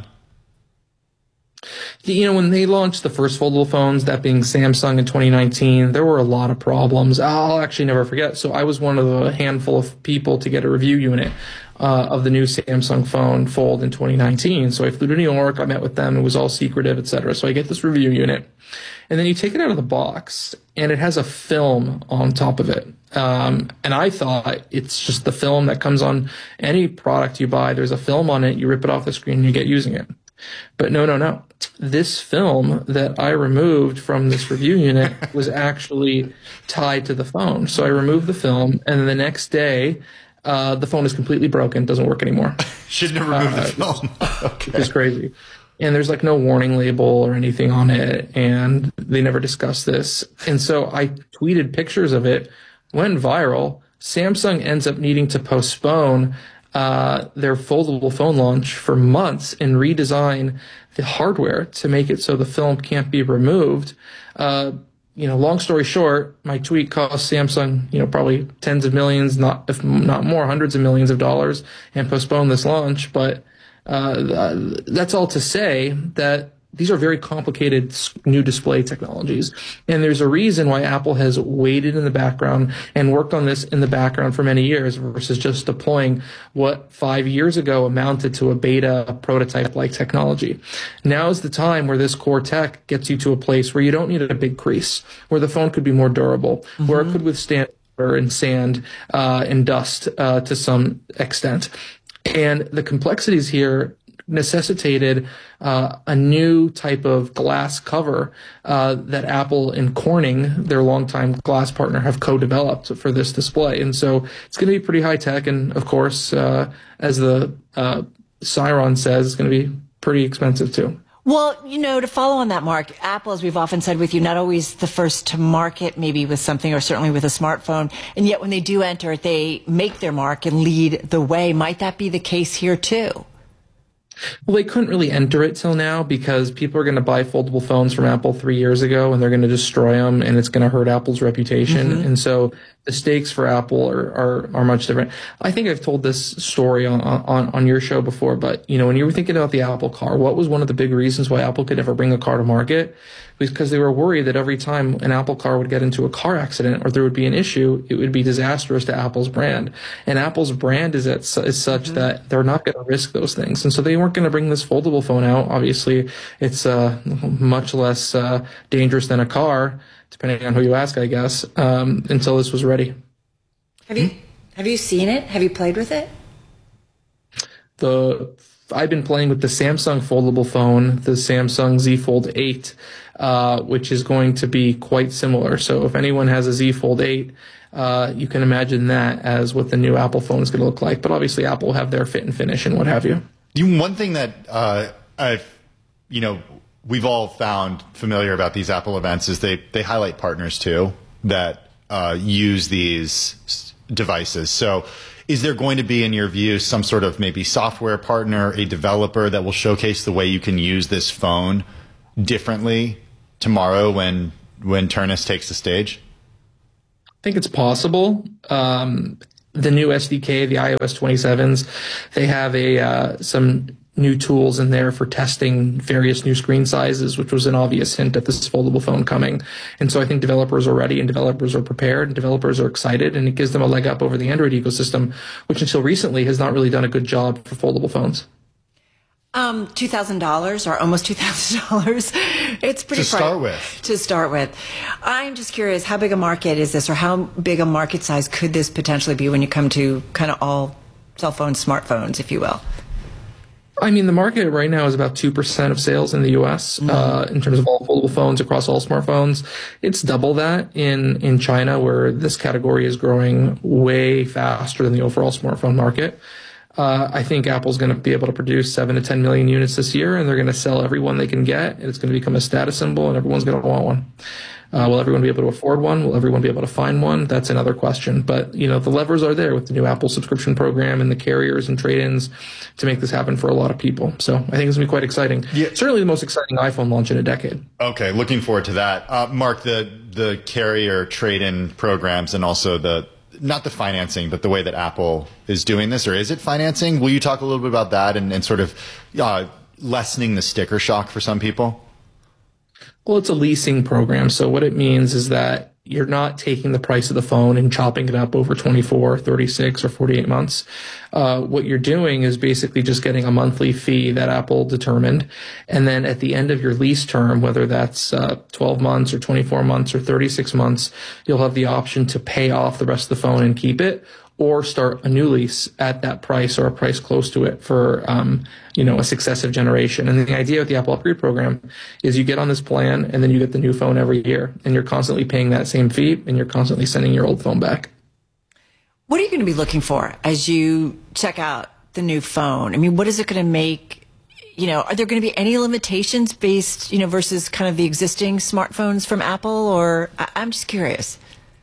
S24: You know, when they launched the first foldable phones, that being Samsung in twenty nineteen, there were a lot of problems. I'll actually never forget. So I was one of the handful of people to get a review unit uh, of the new Samsung phone Fold in twenty nineteen. So I flew to New York. I met with them. It was all secretive, et cetera. So I get this review unit. And then you take it out of the box, and it has a film on top of it. Um, and I thought it's just the film that comes on any product you buy. There's a film on it. You rip it off the screen, and you get using it. But no, no, no. This film that I removed from this review unit was actually tied to the phone. So I removed the film, and then the next day, uh, the phone is completely broken, doesn't work anymore.
S14: Shouldn't have removed
S24: uh,
S14: the film. Okay.
S24: It's crazy. And there's like no warning label or anything on it, and they never discussed this. And so I tweeted pictures of it, went viral. Samsung ends up needing to postpone uh, their foldable phone launch for months and redesign the hardware to make it so the film can't be removed. Uh, you know, long story short, my tweet cost Samsung, you know, probably tens of millions, not if not more, hundreds of millions of dollars, and postponed this launch. But uh, that's all to say that these are very complicated new display technologies. And there's a reason why Apple has waited in the background and worked on this in the background for many years versus just deploying what five years ago amounted to a beta prototype-like technology. Now is the time where this core tech gets you to a place where you don't need a big crease, where the phone could be more durable, mm-hmm. where it could withstand water and sand uh, and dust uh, to some extent. And the complexities here necessitated uh, a new type of glass cover uh, that Apple and Corning, their longtime glass partner, have co-developed for this display. And so it's going to be pretty high tech. And of course, uh, as the uh, Siron says, it's going to be pretty expensive too.
S7: Well, you know, to follow on that, Mark, Apple, as we've often said with you, not always the first to market maybe with something or certainly with a smartphone. And yet when they do enter it, they make their mark and lead the way. Might that be the case here too?
S24: Well, they couldn't really enter it till now because people are going to buy foldable phones from Apple three years ago and they're going to destroy them and it's going to hurt Apple's reputation. Mm-hmm. And so the stakes for Apple are, are, are much different. I think I've told this story on, on, on your show before, but you know, when you were thinking about the Apple car, what was one of the big reasons why Apple could never bring a car to market? because they were worried that every time an Apple car would get into a car accident or there would be an issue, it would be disastrous to Apple's brand. And Apple's brand is at is such mm-hmm. that they're not going to risk those things. And so they weren't going to bring this foldable phone out. Obviously, it's uh, much less uh, dangerous than a car, depending on who you ask, I guess, um, until this was ready.
S7: Have you have you seen it? Have you played with it?
S24: The I've been playing with the Samsung foldable phone, the Samsung Z Fold eight, uh, which is going to be quite similar. So if anyone has a Z Fold eight, uh, you can imagine that as what the new Apple phone is going to look like. But obviously, Apple will have their fit and finish and what have you.
S14: You one thing that uh, I've, you know, we've all found familiar about these Apple events is they they highlight partners too that uh, use these devices. So is there going to be, in your view, some sort of maybe software partner, a developer that will showcase the way you can use this phone differently tomorrow when when Turnus takes the stage?
S24: I think it's possible. Um, the new S D K, the iOS twenty-sevens, they have a uh, some new tools in there for testing various new screen sizes, which was an obvious hint at this foldable phone coming. And so I think developers are ready and developers are prepared and developers are excited, and it gives them a leg up over the Android ecosystem, which until recently has not really done a good job for foldable phones.
S7: Um, two thousand dollars or almost two thousand dollars. It's pretty
S14: to start with.
S7: To start with. I'm just curious, how big a market is this, or how big a market size could this potentially be when you come to kind of all cell phones, smartphones, if you will?
S24: I mean, the market right now is about two percent of sales in the U S mm-hmm. uh, in terms of all foldable phones across all smartphones. It's double that in, in China, where this category is growing way faster than the overall smartphone market. Uh, I think Apple's going to be able to produce seven to ten million units this year, and they're going to sell every one they can get, and it's going to become a status symbol, and everyone's going to want one. Uh, will everyone be able to afford one? Will everyone be able to find one? That's another question. But, you know, the levers are there with the new Apple subscription program and the carriers and trade-ins to make this happen for a lot of people. So I think it's going to be quite exciting. Yeah. Certainly the most exciting iPhone launch in a decade.
S14: Okay, looking forward to that. Uh, Mark, the, the carrier trade-in programs and also the, not the financing, but the way that Apple is doing this, or is it financing? Will you talk a little bit about that and, and sort of uh, lessening the sticker shock for some people?
S24: Well, it's a leasing program. So what it means is that you're not taking the price of the phone and chopping it up over twenty-four, thirty-six, or forty-eight months. Uh, what you're doing is basically just getting a monthly fee that Apple determined. And then at the end of your lease term, whether that's uh, twelve months or twenty-four months or thirty-six months, you'll have the option to pay off the rest of the phone and keep it, or start a new lease at that price or a price close to it for, um, you know, a successive generation. And the idea with the Apple Upgrade program is you get on this plan and then you get the new phone every year, and you're constantly paying that same fee and you're constantly sending your old phone back.
S7: What are you going to be looking for as you check out the new phone? I mean, what is it going to make? You know, are there going to be any limitations based, you know, versus kind of the existing smartphones from Apple? Or I- I'm just curious.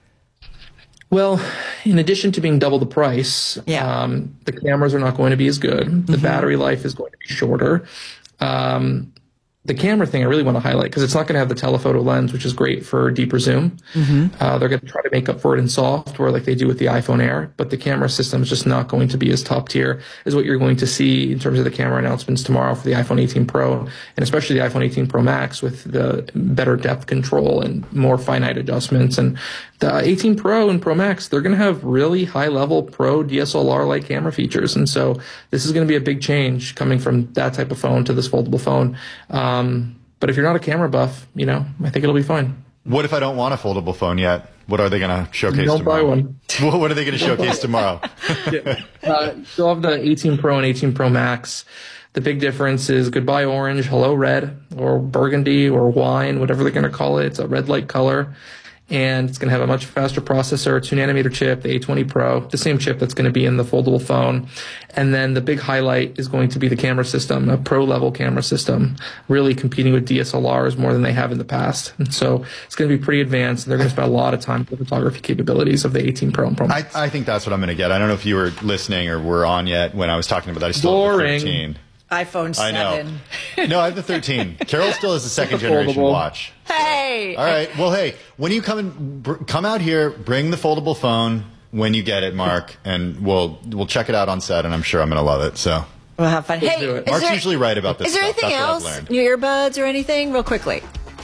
S24: Well, in addition to being double the price,
S7: yeah.
S24: um, the cameras are not going to be as good. The mm-hmm. battery life is going to be shorter. Um, the camera thing I really want to highlight because it's not going to have the telephoto lens, which is great for deeper zoom. Mm-hmm. Uh, they're going to try to make up for it in software like they do with the iPhone Air, but the camera system is just not going to be as top tier as what you're going to see in terms of the camera announcements tomorrow for the iPhone eighteen Pro, and especially the iPhone eighteen Pro Max with the better depth control and more finite adjustments. And the eighteen Pro and Pro Max, they're going to have really high-level Pro D S L R-like camera features. And so this is going to be a big change coming from that type of phone to this foldable phone. Um, but if you're not a camera buff, you know, I think it'll be fine.
S14: What if I don't want a foldable phone yet? What are they going to showcase
S24: don't
S14: tomorrow?
S24: Don't buy
S14: one. What are they going to showcase tomorrow?
S24: yeah. uh, you'll have the eighteen Pro and eighteen Pro Max. The big difference is goodbye orange, hello red, or burgundy, or wine, whatever they're going to call it. It's a red light color. And it's going to have a much faster processor, two nanometer chip, the A twenty Pro, the same chip that's going to be in the foldable phone. And then the big highlight is going to be the camera system, a pro level camera system, really competing with D S L Rs more than they have in the past. And so it's going to be pretty advanced. And they're going to spend a lot of time with the photography capabilities of the eighteen Pro and Pro Max.
S14: I, I think that's what I'm going to get. I don't know if you were listening or were on yet when I was talking about that. I still
S24: Boring.
S14: have the thirteen.
S7: iPhone seven.
S14: I know. No, I have the thirteen. Carol still has the second generation watch.
S7: Hey.
S14: All right. Well, hey, when you come and br- come out here, bring the foldable phone when you get it, Mark, and we'll we'll check it out on set, and I'm sure I'm going to love it. So
S7: we'll have fun.
S24: Let's
S7: hey,
S24: do it.
S14: Mark's
S7: there,
S14: usually right about this.
S7: Is there
S14: stuff.
S7: anything
S14: That's
S7: else? New earbuds or anything, real quickly?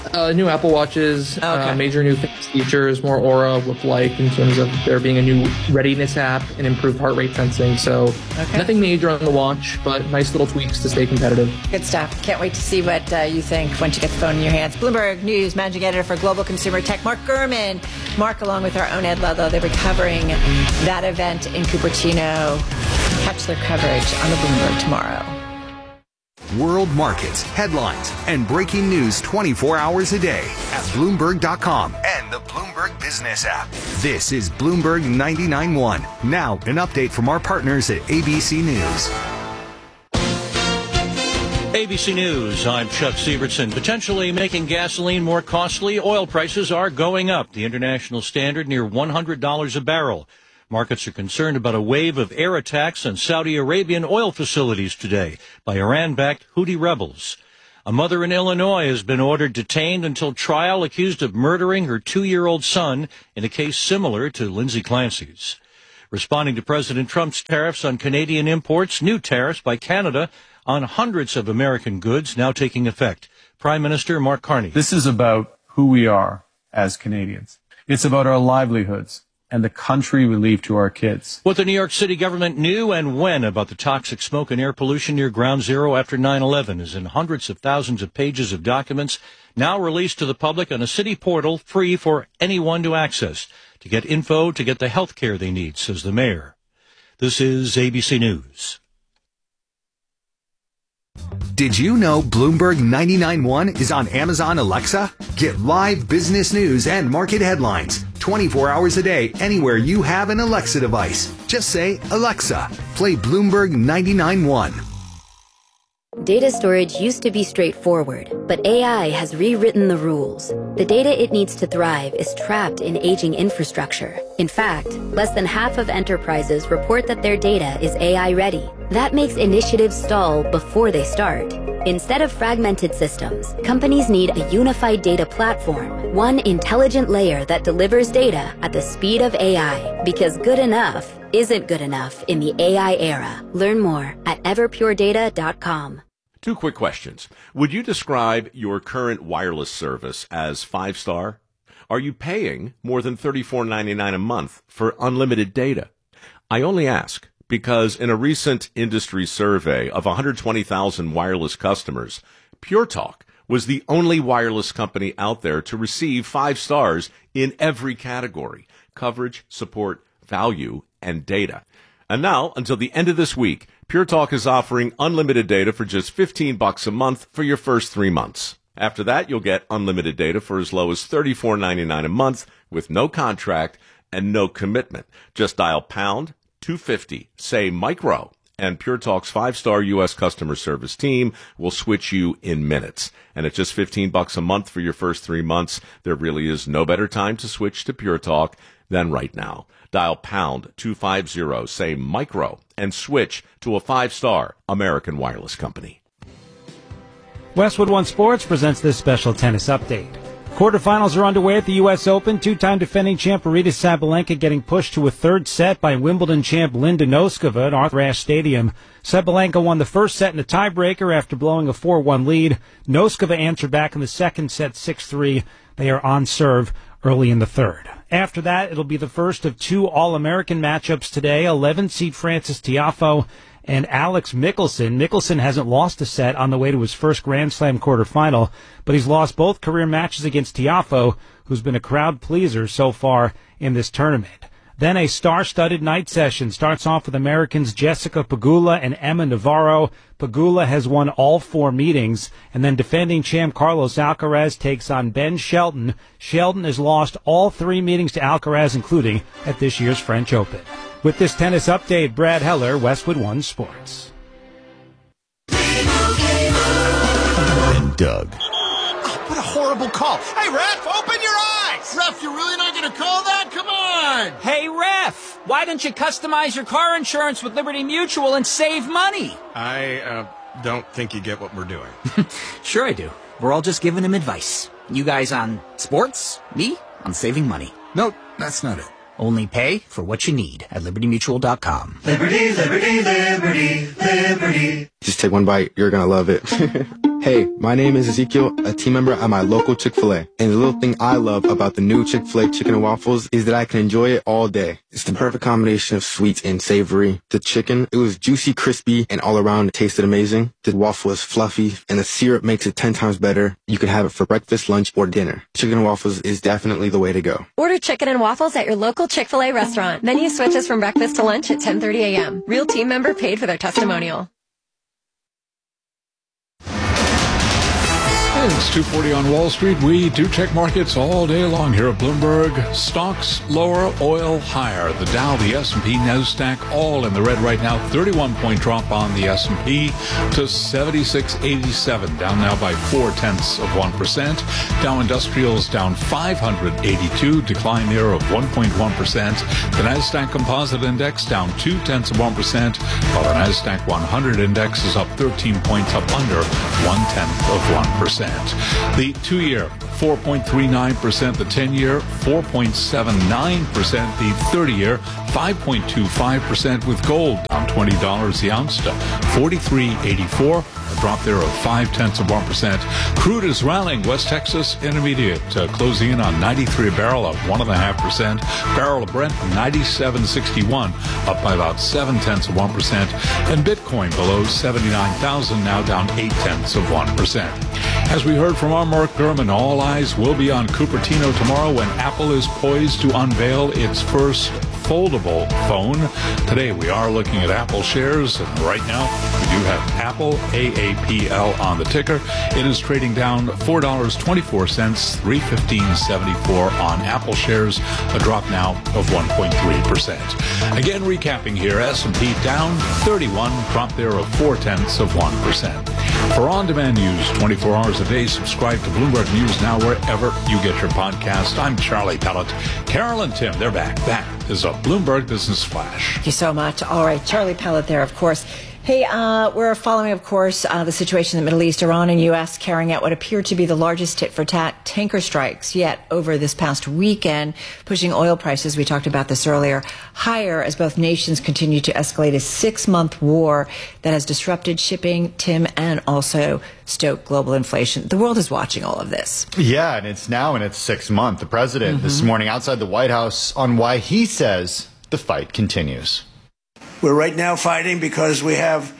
S24: Uh, new Apple Watches,
S7: Okay.
S24: uh, major new features, more Aura with like in terms of there being a new readiness app and improved heart rate sensing. So
S7: Okay.
S24: nothing major on the watch, but nice little tweaks to stay competitive.
S7: Good stuff. Can't wait to see what uh, you think once you get the phone in your hands. Bloomberg News managing editor for Global Consumer Tech, Mark Gurman. Mark, along with our own Ed Ludlow, they'll be covering that event in Cupertino. Catch their coverage on the Bloomberg tomorrow.
S6: World markets, headlines, and breaking news twenty-four hours a day at Bloomberg dot com and the Bloomberg Business app. This is Bloomberg ninety-nine point one. Now, an update from our partners at A B C News.
S8: A B C News, I'm Chuck Sievertson. Potentially making gasoline more costly, oil prices are going up. The international standard near one hundred dollars a barrel. Markets are concerned about a wave of air attacks on Saudi Arabian oil facilities today by Iran-backed Houthi rebels. A mother in Illinois has been ordered detained until trial, accused of murdering her two-year-old son in a case similar to Lindsay Clancy's. Responding to President Trump's tariffs on Canadian imports, new tariffs by Canada on hundreds of American goods now taking effect. Prime Minister Mark Carney.
S9: This is about who we are as Canadians. It's about our livelihoods and the country we leave to our kids.
S8: What the New York City government knew and when about the toxic smoke and air pollution near Ground Zero after nine eleven is in hundreds of thousands of pages of documents now released to the public on a city portal free for anyone to access, to get info, to get the health care they need, says the mayor. This is A B C News.
S6: Did you know Bloomberg ninety-nine point one is on Amazon Alexa? Get live business news and market headlines twenty-four hours a day anywhere you have an Alexa device. Just say, Alexa, play Bloomberg ninety-nine point one.
S10: Data storage used to be straightforward, but A I has rewritten the rules. The data it needs to thrive is trapped in aging infrastructure. In fact, less than half of enterprises report that their data is A I ready. That makes initiatives stall before they start. Instead of fragmented systems, companies need a unified data platform, one intelligent layer that delivers data at the speed of A I, because good enough isn't good enough in the A I era. Learn more at everpure data dot com.
S25: Two quick questions. Would you describe your current wireless service as five-star? Are you paying more than thirty-four ninety-nine a month for unlimited data? I only ask because in a recent industry survey of one hundred twenty thousand wireless customers, Pure Talk was the only wireless company out there to receive five stars in every category: coverage, support, value, and data. And now, until the end of this week, Pure Talk is offering unlimited data for just fifteen bucks a month for your first three months. After that, you'll get unlimited data for as low as thirty-four ninety-nine a month with no contract and no commitment. Just dial pound two fifty, say micro, and Pure Talk's five-star U S customer service team will switch you in minutes. And at just fifteen bucks a month for your first three months, there really is no better time to switch to Pure Talk than right now. Dial pound two fifty, say micro, and switch to a five-star American wireless company.
S26: Westwood One Sports presents this special tennis update. Quarterfinals are underway at the U S Open. Two-time defending champ Arina Sabalenka getting pushed to a third set by Wimbledon champ Linda Noskova at Arthur Ashe Stadium. Sabalenka won the first set in a tiebreaker after blowing a four one lead. Noskova answered back in the second set six three. They are on serve early in the third. After that, it'll be the first of two All-American matchups today. eleven-seed Frances Tiafoe and Alex Michelsen. Michelsen hasn't lost a set on the way to his first Grand Slam quarterfinal, but he's lost both career matches against Tiafoe, who's been a crowd pleaser so far in this tournament. Then a star-studded night session starts off with Americans Jessica Pegula and Emma Navarro. Pegula has won all four meetings, and then defending champ Carlos Alcaraz takes on Ben Shelton. Shelton has lost all three meetings to Alcaraz, including at this year's French Open. With this tennis update, Brad Heller, Westwood One Sports.
S27: And Doug.
S28: Oh, what a horrible call. Hey, ref, open your eyes! Ref, you're really not going to call that? Come on!
S29: Hey, ref, why don't you customize your car insurance with Liberty Mutual and save money?
S30: I uh, don't think you get what we're doing.
S29: Sure I do. We're all just giving him advice. You guys on sports, me on saving money.
S30: No, that's not it.
S29: Only pay for what you need at liberty mutual dot com.
S31: Liberty, liberty, liberty, liberty.
S32: Just take one bite. You're going to love it.
S11: Hey, my name is Ezekiel, a team member at my local Chick-fil-A. And the little thing I love about the new Chick-fil-A chicken and waffles is that I can enjoy it all day. It's the perfect combination of sweet and savory. The chicken, it was juicy, crispy, and all around it tasted amazing. The waffle is fluffy, and the syrup makes it ten times better. You can have it for breakfast, lunch, or dinner. Chicken and waffles is definitely the way to go.
S12: Order chicken and waffles at your local Chick-fil-A restaurant. Menu switches from breakfast to lunch at ten thirty a.m. Real team member paid for their testimonial.
S15: It's two forty on Wall Street. We do check markets all day long here at Bloomberg. Stocks lower, oil higher. The Dow, the S and P, NASDAQ, all in the red right now. thirty-one point drop on the S and P to seventy-six eighty-seven, down now by four tenths of one percent. Dow Industrials down five hundred eighty-two, decline there of one point one percent. The NASDAQ Composite Index down two tenths of one percent, while the NASDAQ one hundred Index is up thirteen points, up under one tenth of one percent. The two-year, four point three nine percent. The ten-year, four point seven nine percent. The thirty-year, five point two five percent, with gold down twenty dollars the ounce to forty-three eighty-four. A drop there of five tenths of one percent. Crude is rallying. West Texas Intermediate uh, closing in on ninety-three a barrel, up one and a half percent. Barrel of Brent ninety-seven sixty-one, up by about seven tenths of one percent. And Bitcoin below seventy-nine thousand, now down eight tenths of one percent. As we heard from our Mark Gurman, all eyes will be on Cupertino tomorrow when Apple is poised to unveil its first foldable phone. Today we are looking at Apple shares, and right now we do have Apple, A A P L, on the ticker. It is trading down four dollars and twenty-four cents, three fifteen seventy-four on Apple shares, a drop now of one point three percent. Again, recapping here, S and P down thirty-one, drop there of four tenths of one percent. For on-demand news twenty-four hours a day, subscribe to Bloomberg News Now wherever you get your podcast. I'm Charlie Pellet. Carol and Tim, they're back. That is a Bloomberg Business Flash.
S7: Thank you so much. All right, Charlie Pellet there, of course. Hey, uh, we're following, of course, uh, the situation in the Middle East. Iran and U S carrying out what appear to be the largest tit-for-tat tanker strikes yet over this past weekend, pushing oil prices, we talked about this earlier, higher as both nations continue to escalate a six-month war that has disrupted shipping, Tim, and also stoked global inflation. The world is watching all of this.
S14: Yeah, and it's now in its sixth month. The president mm-hmm. this morning outside the White House on why he says the fight continues.
S13: We're right now fighting because we have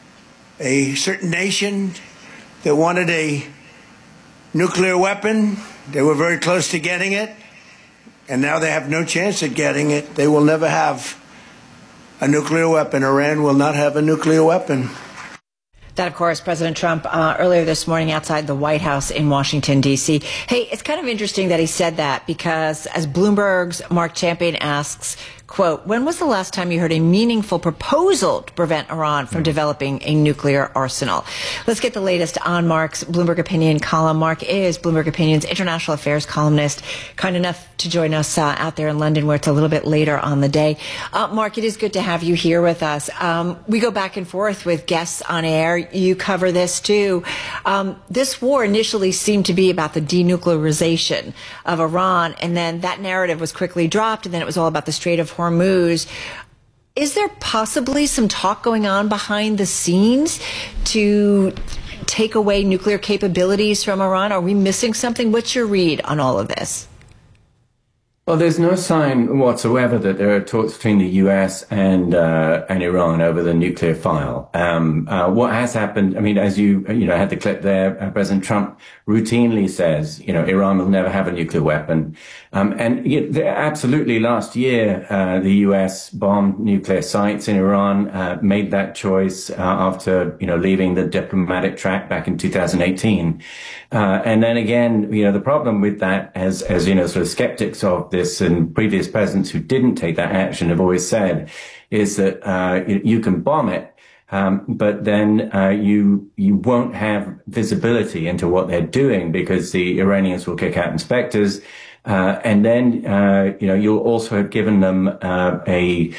S13: a certain nation that wanted a nuclear weapon. They were very close to getting it, and now they have no chance at getting it. They will never have a nuclear weapon. Iran will not have a nuclear weapon.
S7: That, of course, President Trump uh, earlier this morning outside the White House in Washington, D C. Hey, it's kind of interesting that he said that because as Bloomberg's Mark Champion asks, quote, when was the last time you heard a meaningful proposal to prevent Iran from developing a nuclear arsenal? Let's get the latest on Mark's Bloomberg Opinion column. Mark is Bloomberg Opinion's international affairs columnist, kind enough to join us uh, out there in London where it's a little bit later on the day. Uh, Mark, it is good to have you here with us. Um, we go back and forth with guests on air. You cover this too. Um, this war initially seemed to be about the denuclearization of Iran, and then that narrative was quickly dropped, and then it was all about the Strait of Hormuz. Is there possibly some talk going on behind the scenes to take away nuclear capabilities from Iran? Are we missing something? What's your read on all of this?
S16: Well, there's no sign whatsoever that there are talks between the U S and uh, and Iran over the nuclear file. Um, uh, what has happened? I mean, as you you know had the clip there, uh, President Trump routinely says, you know, Iran will never have a nuclear weapon, um, and you know, absolutely last year uh, the U S bombed nuclear sites in Iran, uh, made that choice uh, after you know leaving the diplomatic track back in two thousand eighteen, uh, and then again, you know, the problem with that, as as you know, sort of skeptics of this and previous presidents who didn't take that action have always said, is that uh, you, you can bomb it, um, but then uh, you you won't have visibility into what they're doing because the Iranians will kick out inspectors, uh, and then uh, you know you'll also have given them uh, a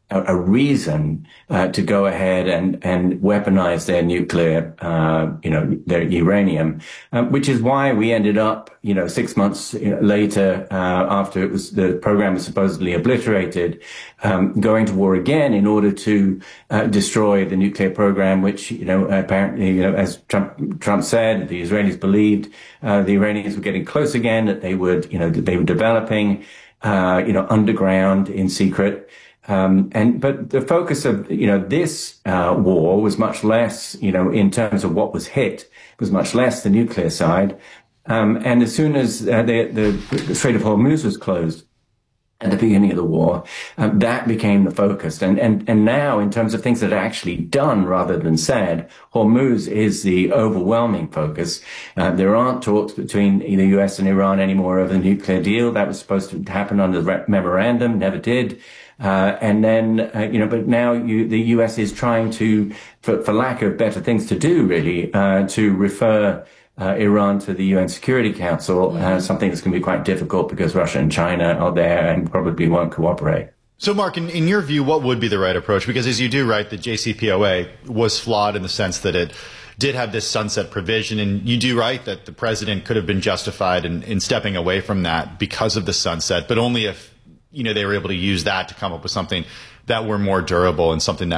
S16: a, a reason uh, to go ahead and, and weaponize their nuclear, uh, you know, their uranium, um, which is why we ended up, you know, six months later, uh, after it was, the program was supposedly obliterated, um, going to war again in order to uh, destroy the nuclear program, which, you know, apparently, you know, as Trump, Trump said, the Israelis believed, uh, the Iranians were getting close again, that they would, you know, that they were developing, uh, you know, underground in secret. Um, and, but the focus of, you know, this, uh, war was much less, you know, in terms of what was hit, was much less the nuclear side. Um, and as soon as uh, the, the, the Strait of Hormuz was closed at the beginning of the war, um, that became the focus. And, and, and now, in terms of things that are actually done rather than said, Hormuz is the overwhelming focus. Uh, there aren't talks between the U S and Iran anymore over the nuclear deal. That was supposed to happen under the memorandum, never did. Uh, and then, uh, you know, but now you, the U S is trying to, for, for lack of better things to do, really, uh, to refer Uh, Iran to the U N Security Council, uh, something that's going to be quite difficult because Russia and China are there and probably won't cooperate.
S14: So, Mark, in, in your view, what would be the right approach? Because as you do right, the J C P O A was flawed in the sense that it did have this sunset provision, and you do right that the president could have been justified in, in stepping away from that because of the sunset, but only if, you know, they were able to use that to come up with something that were more durable and something that